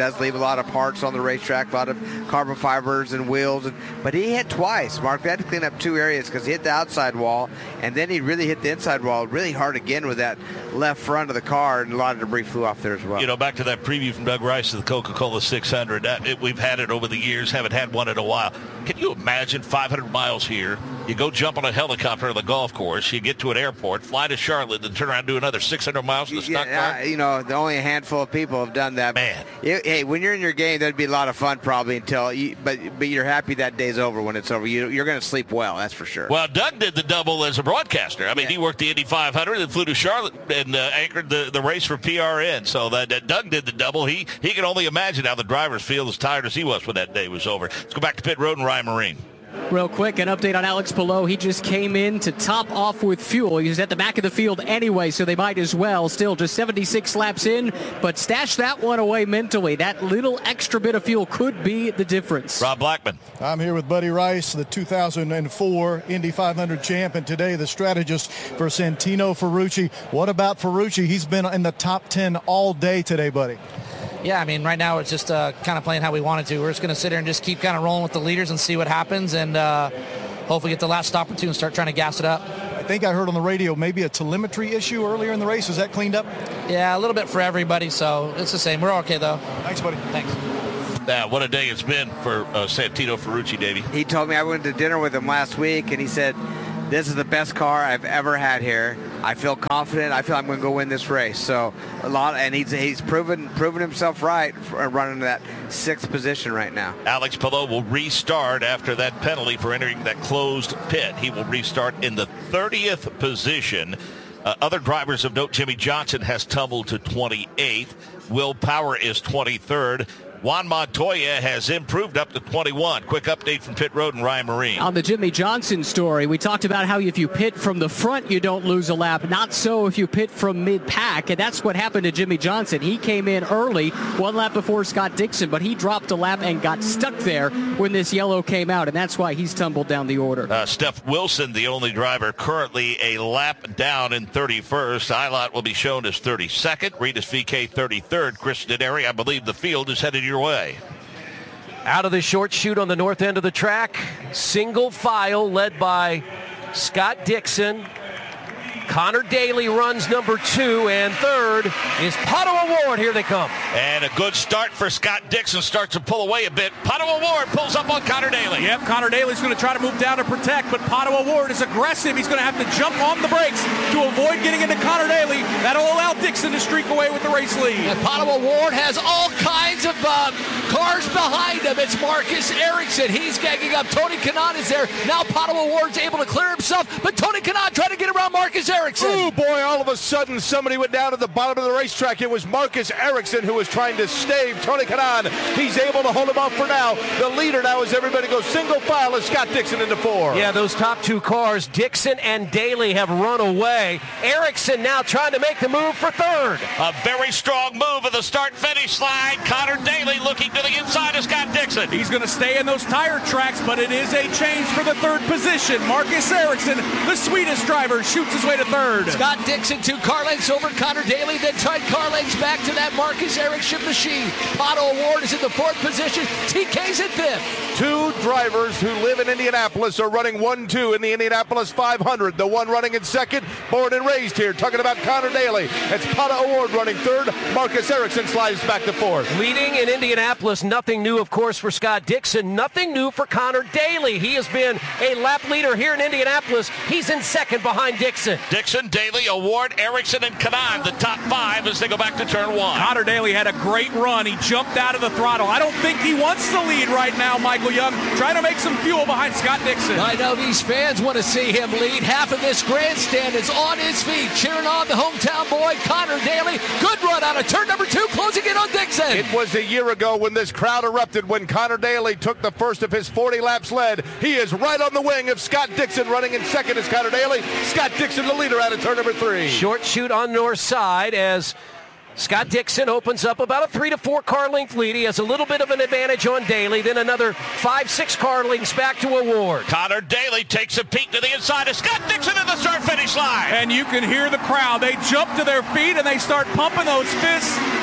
does leave a lot of parts on the racetrack, a lot of carbon fibers and wheels. And, but he hit twice. Mark, we had to clean up two areas because he hit the outside wall, and then he really hit the inside wall really hard again with that left front of the car, and a lot of debris flew off there as well. You know, back to that preview from Doug Rice of the Coca-Cola six hundred. That, it, we've had it over the years, haven't had one in a while. Can you imagine five hundred miles here? You go jump on a helicopter on the golf course, you get to an airport, fly to Charlotte, then turn around and do another six hundred miles in the stock yeah, car? Uh, you know, the only a handful of people have done that. Man. It, hey, when you're in your game, that'd be a lot of fun probably until you, but but you're happy that day's over when it's over. You, you're going to sleep well, that's for sure. Well, Doug did the double as a broadcaster. I mean, yeah. He worked the Indy five hundred and flew to Charlotte and uh, anchored the, the race for P R N. So that, that Doug did the double. He, he can only imagine how the drivers feel as tired as he was when that day was over. Let's go back to pit road and Ryan Marine. Real quick, an update on Alex Palou. He just came in to top off with fuel. He was at the back of the field anyway, so they might as well. Still just seventy-six laps in, but stash that one away mentally. That little extra bit of fuel could be the difference. Rob Blackman. I'm here with Buddy Rice, the two thousand four Indy five hundred champ, and today the strategist for Santino Ferrucci. What about Ferrucci? He's been in the top ten all day today, buddy. Yeah, I mean, right now it's just uh, kind of playing how we wanted to. We're just going to sit here and just keep kind of rolling with the leaders and see what happens, and uh, hopefully get the last stop or two and start trying to gas it up. I think I heard on the radio maybe a telemetry issue earlier in the race. Is that cleaned up? Yeah, a little bit for everybody, so it's the same. We're okay, though. Thanks, buddy. Thanks. Now, what a day it's been for uh, Santino Ferrucci, Davey. He told me, I went to dinner with him last week, and he said, this is the best car I've ever had here. I feel confident. I feel I'm going to go win this race. So a lot, and he's he's proven proven himself right for running that sixth position right now. Alex Palou will restart after that penalty for entering that closed pit. He will restart in the thirtieth position. Uh, other drivers of note, Jimmy Johnson has tumbled to twenty-eighth. Will Power is twenty-third. Juan Montoya has improved up to twenty-one. Quick update from pit road and Ryan Marine. On the Jimmy Johnson story, we talked about how if you pit from the front, you don't lose a lap. Not so if you pit from mid-pack, and that's what happened to Jimmy Johnson. He came in early, one lap before Scott Dixon, but he dropped a lap and got stuck there when this yellow came out, and that's why he's tumbled down the order. Uh, Steph Wilson, the only driver currently a lap down in thirty-first. Ilott will be shown as thirty-second. Regis V K thirty-third. Chris Denari, I believe the field is headed your way. Out of the short chute on the north end of the track, single file led by Scott Dixon. Connor Daly runs number two, and third is Pato O'Ward. Here they come. And a good start for Scott Dixon. Starts to pull away a bit. Pato O'Ward pulls up on Connor Daly. Yep, Connor Daly's going to try to move down to protect, but Pato O'Ward is aggressive. He's going to have to jump on the brakes to avoid getting into Connor Daly. That'll allow Dixon to streak away with the race lead. And Pato O'Ward has all kinds of uh, cars behind him. It's Marcus Ericsson. He's gagging up. Tony Kanaan is there. Now Pato O'Ward's able to clear himself, but Tony Kanaan trying to get around Marcus Ericsson. Oh boy, all of a sudden somebody went down to the bottom of the racetrack. It was Marcus Ericsson who was trying to stave Tony Kanaan. He's able to hold him off for now. The leader now as everybody goes single file is Scott Dixon into four. Yeah, those top two cars, Dixon and Daly, have run away. Ericsson now trying to make the move for third. A very strong move of the start-finish slide. Connor Daly looking to the inside of Scott Dixon. He's going to stay in those tire tracks, but it is a change for the third position. Marcus Ericsson, the Swedish driver, shoots his way to third. Scott Dixon, two car lengths over Connor Daly, then tried car lengths back to that Marcus Ericsson machine. Pato O'Ward is in the fourth position. T K's in fifth. Two drivers who live in Indianapolis are running one two in the Indianapolis five hundred. The one running in second, born and raised here, talking about Connor Daly. It's Pato O'Ward running third. Marcus Ericsson slides back to fourth. Leading in Indianapolis, nothing new, of course, for Scott Dixon. Nothing new for Connor Daly. He has been a lap leader here in Indianapolis. He's in second behind Dixon. Dixon, Daly, O'Ward, Ericsson, and Kanaan, the top five as they go back to turn one. Connor Daly had a great run. He jumped out of the throttle. I don't think he wants the lead right now, Michael Young, trying to make some fuel behind Scott Dixon. I know these fans want to see him lead. Half of this grandstand is on his feet, cheering on the hometown boy, Connor Daly. Good run out of turn number two, closing in on Dixon. It was a year ago when this crowd erupted when Connor Daly took the first of his forty laps led. He is right on the wing of Scott Dixon. Running in second is Connor Daly. Scott Dixon, the leader, out of turn number three. Short chute on north side as Scott Dixon opens up about a three to four car length lead. He has a little bit of an advantage on Daly, then another five, six car lengths back to O'Ward. Connor Daly takes a peek to the inside of Scott Dixon in the start finish line. And you can hear the crowd. They jump to their feet and they start pumping those fists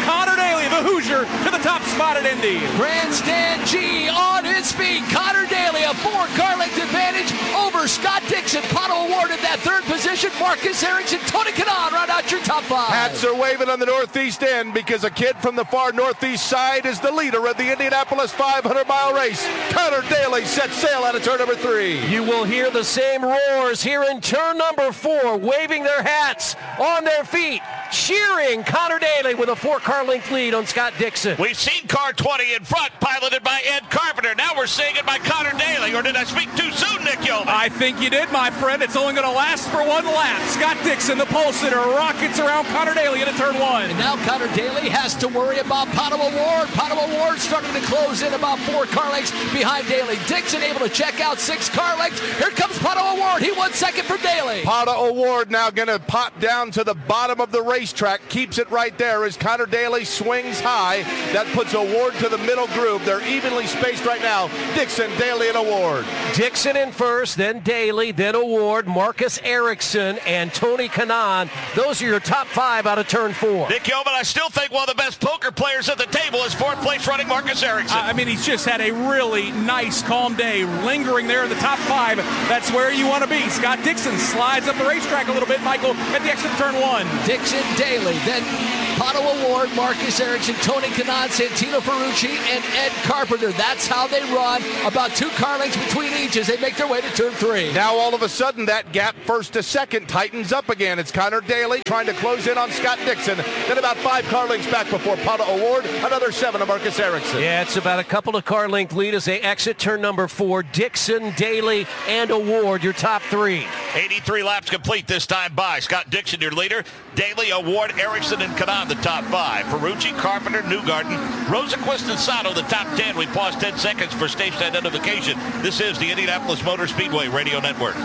Connor Daly, the Hoosier, to the top spot at Indy. Grandstand G on his feet. Connor Daly, a four-car length advantage over Scott Dixon. Pato O'Ward in that third position. Marcus Ericsson, Tony Kanaan round out your top five. Hats are waving on the northeast end because a kid from the far northeast side is the leader of the Indianapolis five hundred mile race. Connor Daly sets sail out of turn number three. You will hear the same roars here in turn number four, waving their hats on their feet, cheering Connor Daly with a four-car length lead on Scott Dixon. We've seen car twenty in front, piloted by Ed Carpenter. Now we're seeing it by Connor Daly. Or did I speak too soon, Nick Yeoman? I think you did, my friend. It's only going to last for one lap. Scott Dixon, the pole sitter, rockets around Connor Daly into turn one. And now Connor Daly has to worry about Pato O'Ward. Pato O'Ward starting to close in about four car lengths behind Daly. Dixon able to check out six car lengths. Here comes Pato O'Ward. He won second from Daly. Pato O'Ward now going to pop down to the bottom of the racetrack. Keeps it right there as Connor Daly swings high. That puts O'Ward to the middle groove. They're evenly spaced right now. Dixon, Daly, and O'Ward. Dixon in first, then Daly, then O'Ward, Marcus Ericsson, and Tony Kanaan. Those are your top five out of turn four. Nick Yeoman, I still think one of the best poker players at the table is fourth place running Marcus Ericsson. I mean, he's just had a really nice, calm day, lingering there in the top five. That's where you want to be. Scott Dixon slides up the racetrack a little bit, Michael, at the exit of turn one. Dixon, Daly, then Pato O'Ward, Marcus Ericsson, Tony Kanaan, Santino Ferrucci, and Ed Carpenter. That's how they run. About two car lengths between each as they make their way to turn three. Now all of a sudden that gap first to second tightens up again. It's Connor Daly trying to close in on Scott Dixon. Then about five car lengths back before Pato O'Ward. Another seven of Marcus Ericsson. Yeah, it's about a couple of car length lead as they exit turn number four. Dixon, Daly, and O'Ward, your top three. eighty-three laps complete this time by Scott Dixon, your leader. Daly, O'Ward, Ericsson, and Kanaan, the top five. Ferrucci, Carpenter, Newgarden, Rosenquist, and Sato, the top ten. We pause ten seconds for station identification. This is the Indianapolis Motor Speedway Radio Network.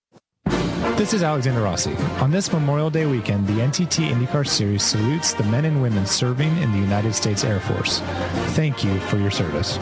This is Alexander Rossi. On this Memorial Day weekend, the N T T IndyCar Series salutes the men and women serving in the United States Air Force. Thank you for your service.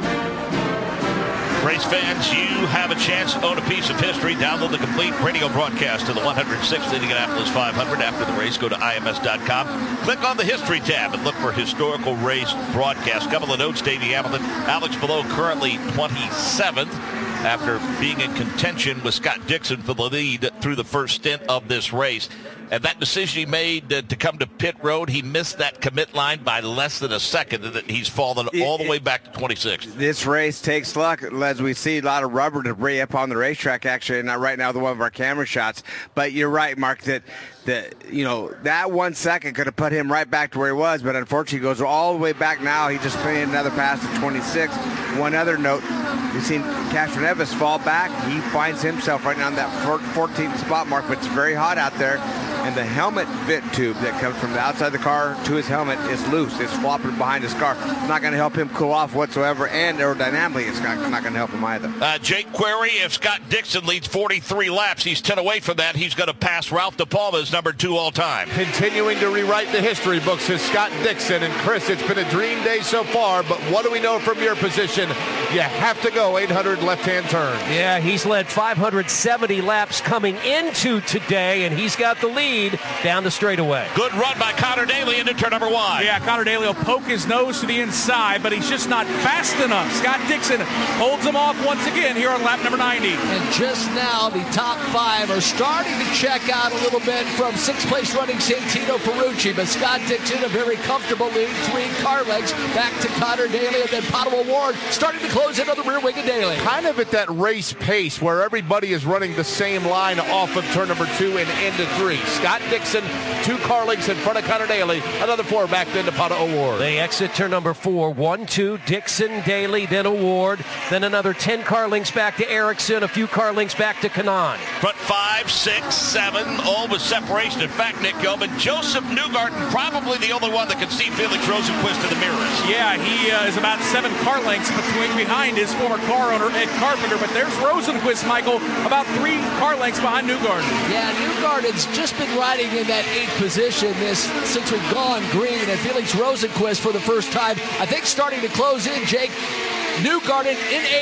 Race fans, you have a chance to own a piece of history. Download the complete radio broadcast of the one hundred sixth Indianapolis five hundred. After the race, go to I M S dot com. Click on the History tab and look for historical race broadcast. Couple of notes, Davey Hamilton. Alex Palou currently twenty-seventh after being in contention with Scott Dixon for the lead through the first stint of this race. And that decision he made uh, to come to pit road, he missed that commit line by less than a second, and he's fallen all the way back to twenty-sixth. This race takes luck, as we see a lot of rubber debris up on the racetrack, actually, not right now the one of our camera shots. But you're right, Mark, that, that you know, that one second could have put him right back to where he was, but unfortunately he goes all the way back now. He just put in another pass at twenty-six. One other note, we've seen Castro Neves fall back. He finds himself right now in that fourteenth spot, Mark, but it's very hot out there. And the helmet vent tube that comes from the outside of the car to his helmet is loose. It's flopping behind his car. It's not going to help him cool off whatsoever, and aerodynamically it's not, not going to help him either. Uh, Jake Query, if Scott Dixon leads forty-three laps, he's ten away from that. He's going to pass Ralph DePalma as number two all time. Continuing to rewrite the history books is Scott Dixon. And Chris, it's been a dream day so far, but what do we know from your position? You have to go eight hundred left-hand turn. Yeah, he's led five hundred seventy laps coming into today, and he's got the lead down the straightaway. Good run by Connor Daly into turn number one. Yeah, Connor Daly will poke his nose to the inside, but he's just not fast enough. Scott Dixon holds him off once again here on lap number ninety. And just now, the top five are starting to check out a little bit from sixth place running Santino Ferrucci, but Scott Dixon, a very comfortable lead, three car lengths back to Connor Daly, and then Pato O'Ward starting to close in on the rear wing of Daly. Kind of at that race pace where everybody is running the same line off of turn number two and into three. Scott Dixon, two car lengths in front of Connor Daly, another four back into Pato O'Ward. They exit turn number four, one, two, Dixon, Daly, then O'Ward, then another ten car lengths back to Ericsson, a few car lengths back to Kanaan. Front five, six, seven, all with separation. In fact, Nick Yeoman, Joseph Newgarden, probably the only one that can see Felix Rosenquist in the mirrors. Yeah, he uh, is about seven car lengths between behind his former car owner, Ed Carpenter, but there's Rosenquist, Michael, about three car lengths behind Newgarden. Yeah, Newgarden's just been riding in that eighth position this since we've gone green, and Felix Rosenquist for the first time, I think, starting to close in, Jake. Newgarden in eighth,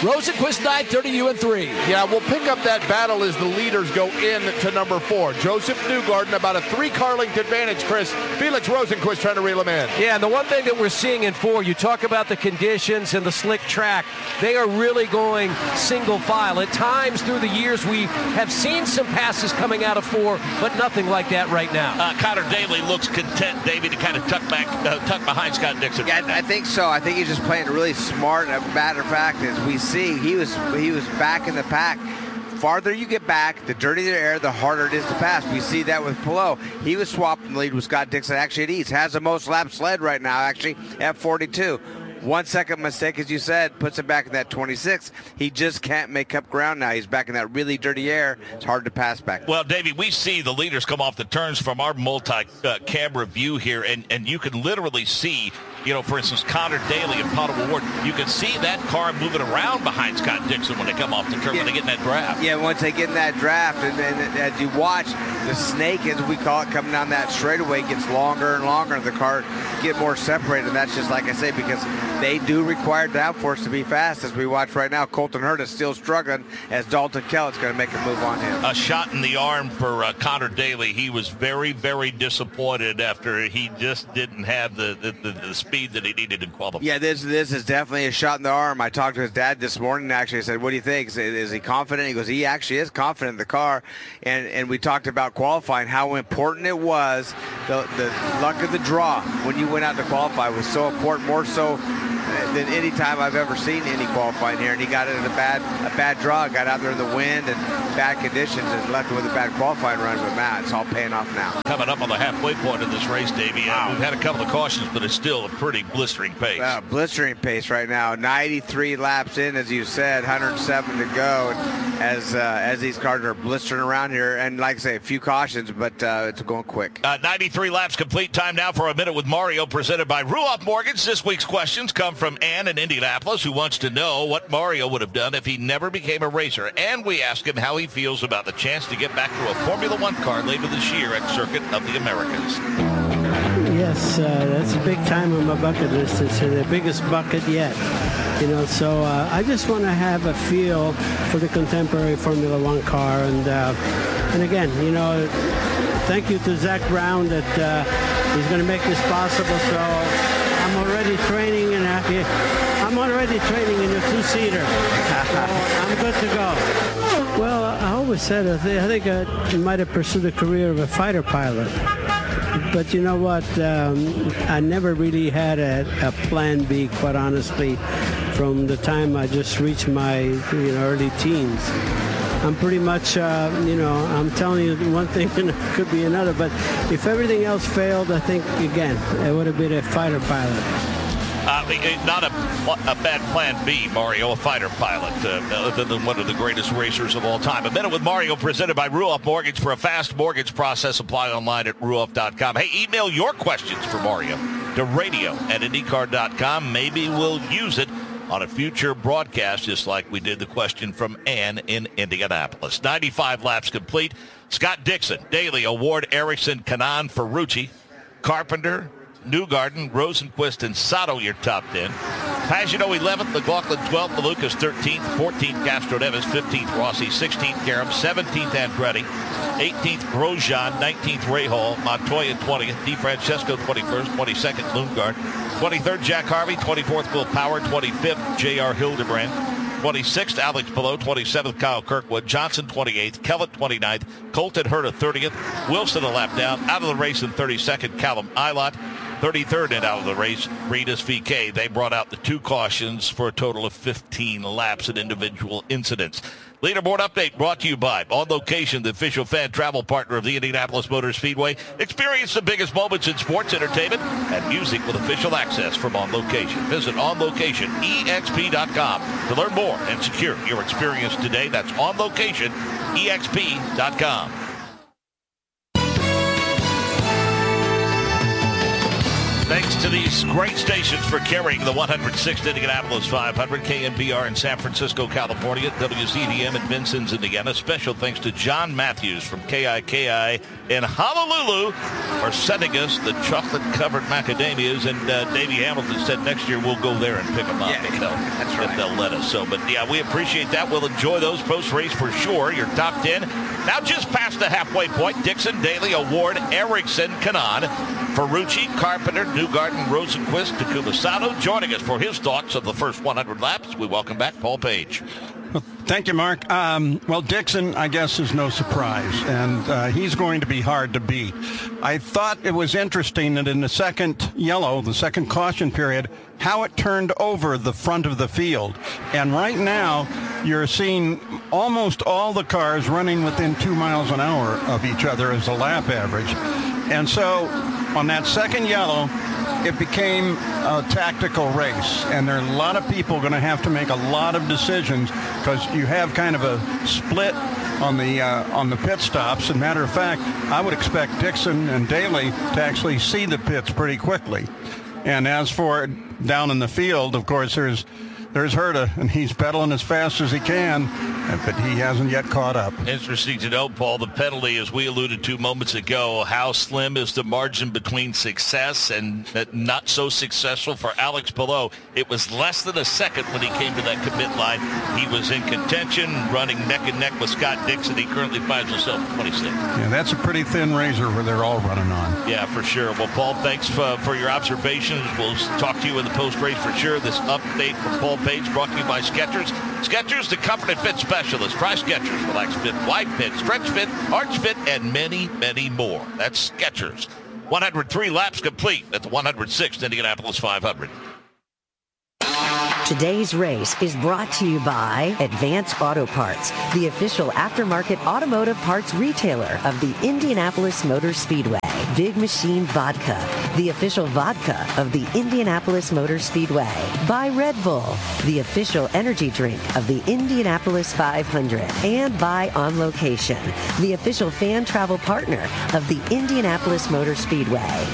Rosenquist ninth, thirty U and three. Yeah, we'll pick up that battle as the leaders go in to number four. Joseph Newgarden, about a three-car length advantage, Chris. Felix Rosenquist trying to reel him in. Yeah, and the one thing that we're seeing in four, you talk about the conditions and the slick track. They are really going single file. At times through the years, we have seen some passes coming out of four, but nothing like that right now. Uh, Connor Daly looks content, Davey, to kind of tuck back, uh, tuck behind Scott Dixon. Yeah, I, I think so. I think he's just playing really smart. A matter of fact, as we see, he was he was back in the pack. Farther you get back, the dirtier the air, the harder it is to pass. We see that with Palou. He was swapping the lead with Scott Dixon. Actually, at East has the most laps led right now, actually, at forty-two. One second mistake, as you said, puts him back in that twenty-six. He just can't make up ground now. He's back in that really dirty air. It's hard to pass back. Well, Davey, we see the leaders come off the turns from our multi-camera view here, and, and you can literally see, you know, for instance, Connor Daly and Pato O'Ward, you can see that car moving around behind Scott Dixon when they come off the turn, yeah. when they get in that draft. Yeah, once they get in that draft, and then as you watch, the snake, as we call it, coming down that straightaway gets longer and longer, and the car get more separated. And that's just like I say, because they do require downforce to be fast, as we watch right now. Colton Herta still struggling, as Dalton Kellett's going to make a move on him. A shot in the arm for uh, Connor Daly. He was very, very disappointed after he just didn't have the, the, the, the speed that he needed in qualifying. Yeah, this this is definitely a shot in the arm. I talked to his dad this morning, actually. I said, what do you think? Is, is he confident? He goes, he actually is confident in the car. And and we talked about qualifying, how important it was. The, the luck of the draw when you went out to qualify was so important, more so than any time I've ever seen any qualifying here. And he got it in a bad a bad draw, got out there in the wind and bad conditions and left with a bad qualifying run. But man, it's all paying off now. Coming up on the halfway point of this race, Davey. Wow. Uh, we've had a couple of cautions, but it's still a pretty blistering pace. Uh, blistering pace right now. ninety-three laps in, as you said, one hundred seven to go. And as uh, as these cars are blistering around here, and like I say, a few cautions, but uh, it's going quick. Uh, ninety-three laps complete. Time now for a minute with Mario, presented by Ruoff Mortgage. This week's questions come from Ann in Indianapolis, who wants to know what Mario would have done if he never became a racer. And we ask him how he feels about the chance to get back to a Formula One car later this year at Circuit of the Americas. Yes, uh, that's a big time on my bucket list. It's the biggest bucket yet. You know, so uh, I just want to have a feel for the contemporary Formula One car. And uh, and again, you know, thank you to Zach Brown that uh, he's going to make this possible. So I'm already training in a, I'm already training in a two-seater. So I'm good to go. Well, I always said I think I might have pursued a career of a fighter pilot. But you know what? Um, I never really had a, a plan B, quite honestly, from the time I just reached my you know, early teens. I'm pretty much, uh, you know, I'm telling you one thing and it could be another. But if everything else failed, I think, again, it would have been a fighter pilot. Uh, not a, a bad plan B, Mario, a fighter pilot, uh, other than one of the greatest racers of all time. A Minute with Mario, presented by Ruoff Mortgage. For a fast mortgage process, apply online at ruoff dot com. Hey, email your questions for Mario to radio at indycar dot com. Maybe we'll use it on a future broadcast, just like we did the question from Ann in Indianapolis. ninety-five laps complete. Scott Dixon, Daly, Award, Erickson, Kanaan, Ferrucci, Carpenter, Newgarden, Rosenquist, and Sato, your top ten. Pagano eleventh, McLaughlin twelfth, Malukas thirteenth, fourteenth, Castroneves, fifteenth, Rossi, sixteenth, Karam, seventeenth, Andretti, eighteenth, Grosjean, nineteenth, Rahal, Montoya twentieth, DeFrancesco twenty-first, twenty-second, Lundgaard, twenty-third, Jack Harvey, twenty-fourth, Will Power, twenty-fifth, J R Hildebrand, twenty-sixth, Alex Palou, twenty-seventh, Kyle Kirkwood, Johnson twenty-eighth, Kellett twenty-ninth, Colton Herta thirtieth, Wilson a lap down, out of the race in thirty-second, Callum Ilott, thirty-third and out of the race, Rinus V K. They brought out the two cautions for a total of fifteen laps in individual incidents. Leaderboard update brought to you by On Location, the official fan travel partner of the Indianapolis Motor Speedway. Experience the biggest moments in sports, entertainment, and music with official access from On Location. Visit on location E X P dot com to learn more and secure your experience today. That's On Location E X P dot com. Thanks to the these great stations for carrying the one hundred sixth Indianapolis five hundred, K N B R in San Francisco, California, W C D M in Vincennes, Indiana. Special thanks to John Matthews from K I K I in Honolulu for sending us the chocolate-covered macadamias. And uh, Davey Hamilton said next year we'll go there and pick them up. Yeah, if they'll, that's if right. they'll let us. So, but yeah, we appreciate that. We'll enjoy those post-race for sure. Your top ten. Now just past the halfway point, Dixon, Daly, Award, Erickson, Kanaan, Ferrucci, Carpenter, Newgarden, Rosenquist, Takuma Sato. Joining us for his thoughts of the first one hundred laps, we welcome back Paul Page. Well, thank you, Mark. Um, well, Dixon, I guess, is no surprise, and uh, he's going to be hard to beat. I thought it was interesting that in the second yellow, the second caution period, how it turned over the front of the field. And right now, you're seeing almost all the cars running within two miles an hour of each other as a lap average. And so on that second yellow, it became a tactical race, and there are a lot of people going to have to make a lot of decisions because you have kind of a split on the uh, on the pit stops. As a matter of fact, I would expect Dixon and Daly to actually see the pits pretty quickly. And as for down in the field, of course, there's there's Herta, and he's pedaling as fast as he can, but he hasn't yet caught up. Interesting to note, Paul, the penalty, as we alluded to moments ago, how slim is the margin between success and not so successful for Alex Palou. It was less than a second when he came to that commit line. He was in contention, running neck and neck with Scott Dixon. He currently finds himself twenty-six. Yeah, that's a pretty thin razor where they're all running on. Yeah, for sure. Well, Paul, thanks for, for your observations. We'll talk to you in the post-race for sure. This update from Paul Page brought to you by Skechers. Skechers, the comfort and fit specialist. Try Skechers, Relax Fit, Wide Fit, Stretch Fit, Arch Fit, and many, many more. That's Skechers. one hundred three laps complete at the one hundred sixth Indianapolis five hundred. Today's race is brought to you by Advance Auto Parts, the official aftermarket automotive parts retailer of the Indianapolis Motor Speedway. Big Machine Vodka, the official vodka of the Indianapolis Motor Speedway. By Red Bull, the official energy drink of the Indianapolis five hundred. And by On Location, the official fan travel partner of the Indianapolis Motor Speedway.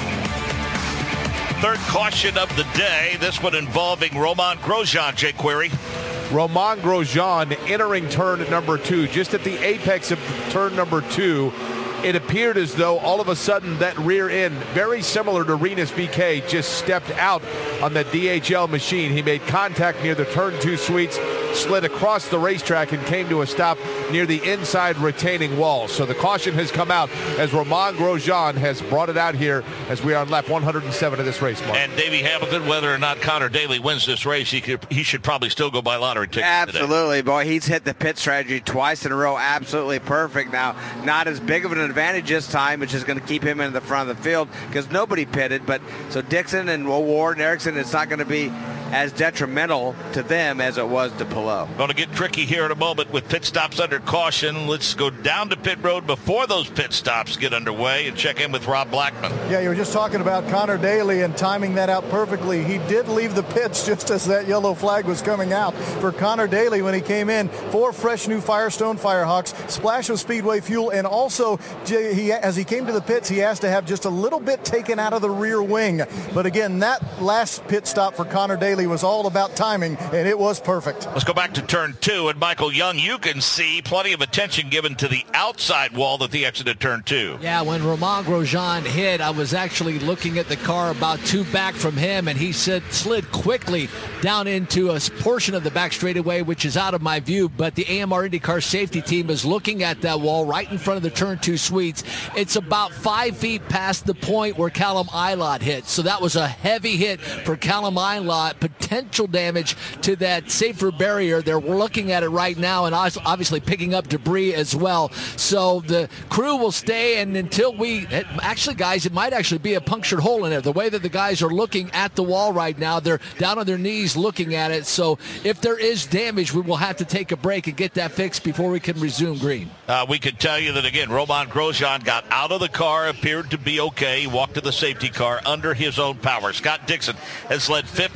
Third caution of the day, this one involving Romain Grosjean, Jay Query. Romain Grosjean entering turn number two, just at the apex of turn number two. It appeared as though all of a sudden that rear end, very similar to Rinus V K, just stepped out on the D H L machine. He made contact near the turn two sweeps, slid across the racetrack, and came to a stop near the inside retaining wall. So the caution has come out as Romain Grosjean has brought it out here as we are on lap one hundred seven of this race, Mark. And Davey Hamilton, whether or not Connor Daly wins this race, he could, he should probably still go buy lottery tickets Absolutely, today. boy. He's hit the pit strategy twice in a row. Absolutely perfect. Now, not as big of an advantage this time, which is going to keep him in the front of the field because nobody pitted. But so Dixon and Ward and Erickson, it's not going to be as detrimental to them as it was to Palou. Going to get tricky here in a moment with pit stops under caution. Let's go down to pit road before those pit stops get underway and check in with Rob Blackman. Yeah, you were just talking about Connor Daly and timing that out perfectly. He did leave the pits just as that yellow flag was coming out. For Connor Daly, when he came in, four fresh new Firestone Firehawks, splash of Speedway fuel, and also he, as he came to the pits, he asked to have just a little bit taken out of the rear wing. But again, that last pit stop for Connor Daly was all about timing, and it was perfect. Let's go back to turn two, and Michael Young, you can see plenty of attention given to the outside wall at the exit of turn two. Yeah, when Romain Grosjean hit, I was actually looking at the car about two back from him, and he said, slid quickly down into a portion of the back straightaway, which is out of my view, but the A M R IndyCar safety team is looking at that wall right in front of the turn two suites. It's about five feet past the point where Callum Ilott hit, so that was a heavy hit for Callum Ilott, potential damage to that safer barrier. They're looking at it right now and obviously picking up debris as well. So the crew will stay, and until we actually, guys, it might actually be a punctured hole in it. The way that the guys are looking at the wall right now, they're down on their knees looking at it. So if there is damage, we will have to take a break and get that fixed before we can resume green. Uh, we could tell you that, again, Romain Grosjean got out of the car, appeared to be okay. He walked to the safety car under his own power. Scott Dixon has led fifty-two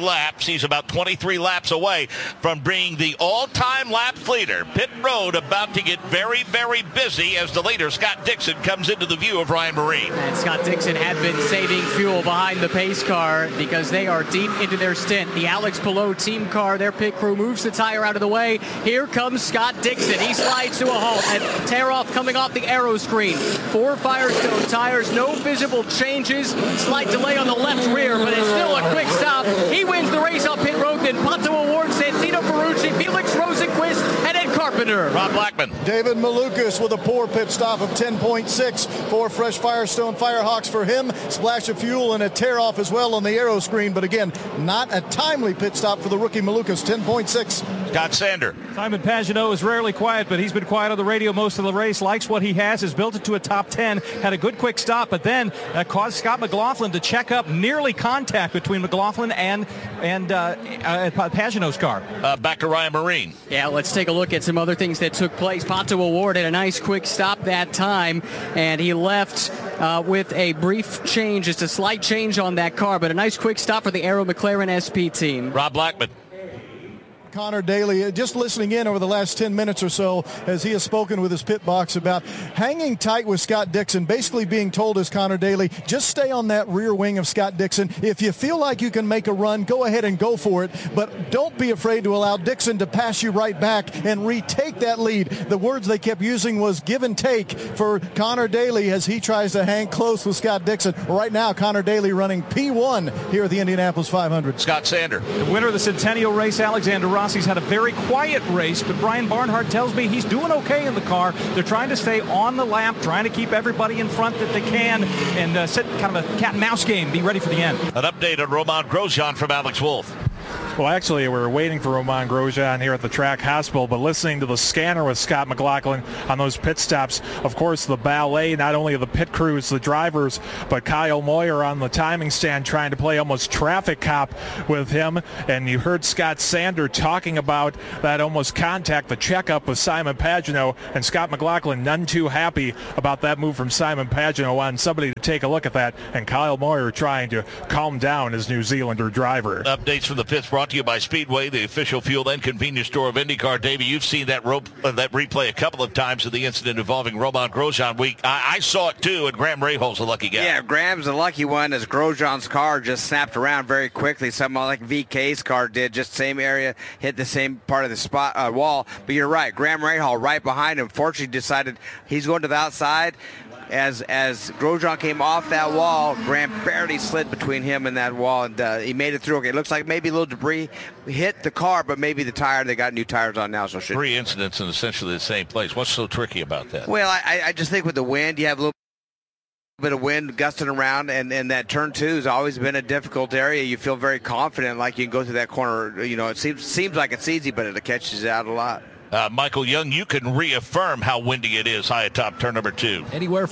laps. He's about twenty-three laps away from being the all-time laps leader. Pit road about to get very, very busy as the leader, Scott Dixon, comes into the view of Ryan Marine. And Scott Dixon had been saving fuel behind the pace car because they are deep into their stint. The Alex Palou team car, their pit crew moves the tire out of the way. Here comes Scott Dixon. He slides to a halt and tear off coming off the aero screen. Four Firestone tires, no visible changes. Slight delay on the left rear, but it's still a quick stop. He wins the race off pit road, then Pato O'Ward, Santino Ferrucci, Felix Rosenquist, and Ed Carpenter. Rob Blackman. David Malukas with a poor pit stop of ten point six. Four fresh Firestone Firehawks for him. Splash of fuel and a tear off as well on the aero screen, but again, not a timely pit stop for the rookie Malukas, ten point six. Scott Sander. Simon Pagenaud is rarely quiet, but he's been quiet on the radio most of the race. Likes what he has, has built it to a top ten, had a good quick stop, but then uh, caused Scott McLaughlin to check up, nearly contact between McLaughlin and and uh, uh, Pagenaud's car. Uh, back to Ryan Marine. Yeah, let's take a look at some other things that took place. Pato O'Ward had a nice quick stop that time, and he left uh, with a brief change, just a slight change on that car, but a nice quick stop for the Aero McLaren S P team. Rob Blackman. Connor Daly, just listening in over the last ten minutes or so as he has spoken with his pit box about hanging tight with Scott Dixon, basically being told as Connor Daly, just stay on that rear wing of Scott Dixon. If you feel like you can make a run, go ahead and go for it, but don't be afraid to allow Dixon to pass you right back and retake that lead. The words they kept using was give and take for Connor Daly as he tries to hang close with Scott Dixon. Right now, Connor Daly running P one here at the Indianapolis five hundred. Scott Sander. The winner of the Centennial race, Alexander Rossi, he's had a very quiet race, but Brian Barnhart tells me he's doing okay in the car. They're trying to stay on the lap, trying to keep everybody in front that they can, and uh, set kind of a cat and mouse game, be ready for the end. An update on Romain Grosjean from Alex Wolff. Well, actually, we were waiting for Romain Grosjean here at the track hospital, but listening to the scanner with Scott McLaughlin on those pit stops, of course, the ballet, not only of the pit crews, the drivers, but Kyle Moyer on the timing stand trying to play almost traffic cop with him. And you heard Scott Sander talking about that almost contact, the checkup with Simon Pagenaud, and Scott McLaughlin none too happy about that move from Simon Pagenaud on somebody to take a look at that, and Kyle Moyer trying to calm down his New Zealander driver. Updates from the pits brought to you by Speedway, the official fuel and convenience store of IndyCar. Davey, you've seen that rope, uh, that replay a couple of times of the incident involving Romain Grosjean. We, I, I saw it too, and Graham Rahal's a lucky guy. Yeah, Graham's a lucky one as Grosjean's car just snapped around very quickly, something like V K's car did, just same area, hit the same part of the spot uh, wall. But you're right, Graham Rahal right behind him, fortunately decided he's going to the outside. As as Grosjean came off that wall, Graham barely slid between him and that wall, and uh, he made it through. Okay, it looks like maybe a little debris hit the car, but maybe the tire, they got new tires on now. So should Three incidents in essentially the same place. What's so tricky about that? Well, I, I just think with the wind, you have a little bit of wind gusting around, and, and that turn two has always been a difficult area. You feel very confident, like you can go through that corner. You know, it seems seems like it's easy, but it catches you out a lot. Uh, Michael Young, you can reaffirm how windy it is high atop turn number two. Anywhere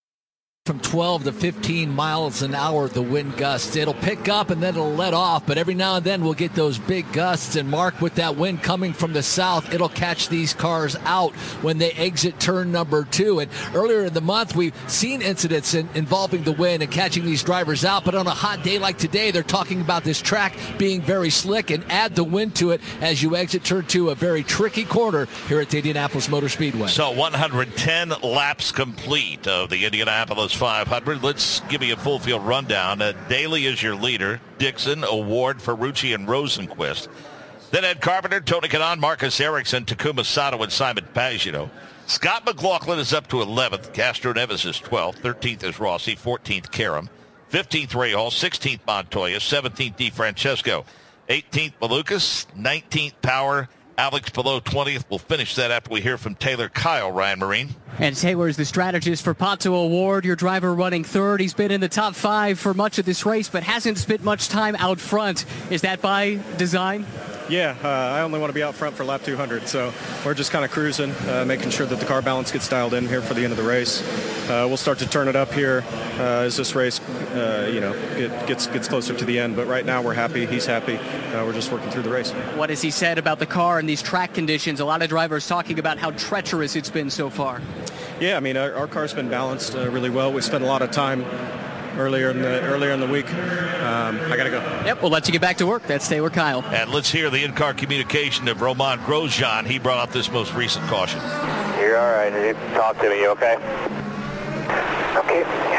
from twelve to fifteen miles an hour, the wind gusts. It'll pick up and then it'll let off, but every now and then we'll get those big gusts. And Mark, with that wind coming from the south, it'll catch these cars out when they exit turn number two. And earlier in the month, we've seen incidents in, involving the wind and catching these drivers out. But on a hot day like today, they're talking about this track being very slick, and add the wind to it as you exit turn two, a very tricky corner here at the Indianapolis Motor Speedway. So one hundred ten laps complete of the Indianapolis five hundred. Let's give you a full field rundown. Uh, Daly is your leader. Dixon, O'Ward, Ferrucci, and Rosenquist. Then Ed Carpenter, Tony Kanaan, Marcus Ericsson, Takuma Sato, and Simon Pagenaud. Scott McLaughlin is up to eleventh. Castro Neves is twelfth. thirteenth is Rossi. fourteenth, Karam. fifteenth, Rahal. sixteenth, Montoya. seventeenth, DeFrancesco. eighteenth, Malukas. nineteenth, Power. Alex Palou, twentieth. We'll finish that after we hear from Taylor Kyle, Ryan Marine. And Taylor is the strategist for Pato O'Ward, your driver running third. He's been in the top five for much of this race, but hasn't spent much time out front. Is that by design? Yeah, uh, I only want to be out front for lap two hundred, so we're just kind of cruising, uh, making sure that the car balance gets dialed in here for the end of the race. Uh, we'll start to turn it up here uh, as this race, uh, you know, get, gets gets closer to the end. But right now, we're happy. He's happy. Uh, we're just working through the race. What has he said about the car and these track conditions? A lot of drivers talking about how treacherous it's been so far. Yeah, I mean, our, our car's been balanced uh, really well. We spent a lot of time earlier in the earlier in the week. Um, I got to go. Yep, we'll let you get back to work. That's Stay with Kyle. And let's hear the in-car communication of Romain Grosjean. He brought out this most recent caution. You're all right. You talk to me. You okay? Okay.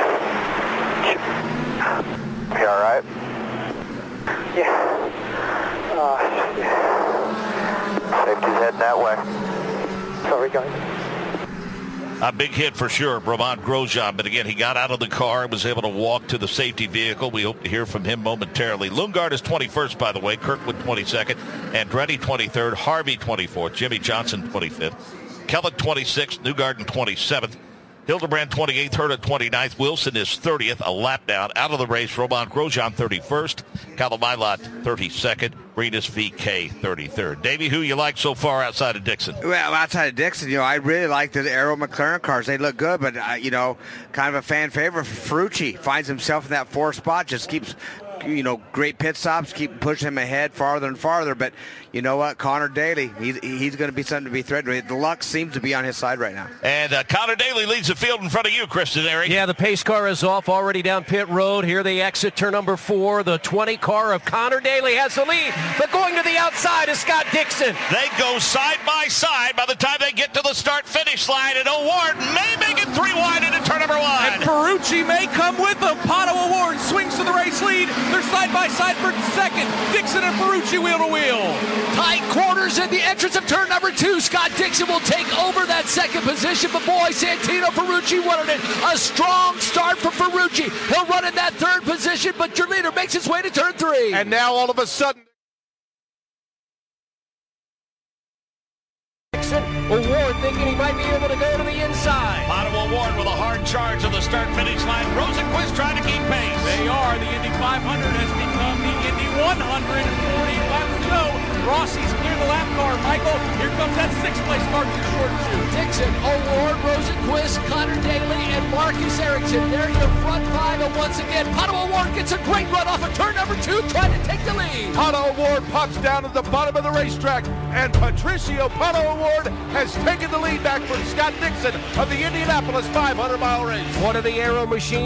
You all right? Yeah. Uh, safety's heading that way. Sorry, guys. A big hit for sure, Romain Grosjean. But again, he got out of the car and was able to walk to the safety vehicle. We hope to hear from him momentarily. Lundgaard is twenty-first, by the way. Kirkwood twenty-second. Andretti twenty-third. Harvey twenty-fourth. Jimmy Johnson twenty-fifth. Kellogg twenty-sixth. Newgarden twenty-seventh. Hildebrand twenty-eighth, Herta twenty-ninth, Wilson is thirtieth, a lap down. Out of the race, Romain Grosjean thirty-first, Callum Ilott thirty-second, Rinus V K thirty-third. Davey, who you like so far outside of Dixon? Well, outside of Dixon, you know, I really like the Arrow McLaren cars. They look good, but, uh, you know, kind of a fan favorite. Ferrucci finds himself in that fourth spot, just keeps, you know, great pit stops, keep pushing him ahead farther and farther. But you know what? Connor Daly, he's, he's going to be something to be threatened with. The luck seems to be on his side right now. And uh, Connor Daly leads the field in front of you, Kristen Eric. Yeah, the pace car is off already down pit road. Here they exit turn number four. The twenty car of Connor Daly has the lead, but going to the outside is Scott Dixon. They go side by side by the time they get to the start-finish line, and O'Ward may make it three wide into turn number one. And Ferrucci may come with them. Pato O'Ward swings to the race lead. They're side by side for second. Dixon and Ferrucci wheel to wheel. Tight quarters at the entrance of turn number two. Scott Dixon will take over that second position, but boy, Santino Ferrucci wanted it. A strong start for Ferrucci. He'll run in that third position, but your leader makes his way to turn three. And now all of a sudden, O'Ward thinking he might be able to go to the inside. Pato O'Ward with a hard charge on the start-finish line. Rosenquist trying to keep pace. They are. The Indy five hundred has become the Indy one hundred. forty laps to go. Rossi's clear the lap car. Michael, here comes that sixth place mark for short shoot. Dixon, O'Ward, Rosenquist, Connor Daly, and Marcus Ericsson. They're your front five, and once again, Pato O'Ward gets a great run off of turn number two, trying to take the lead. Pato O'Ward pops down at the bottom of the racetrack, and Patricio Pato O'Ward has taken the lead back from Scott Dixon of the Indianapolis five hundred mile race. One of the Aero machines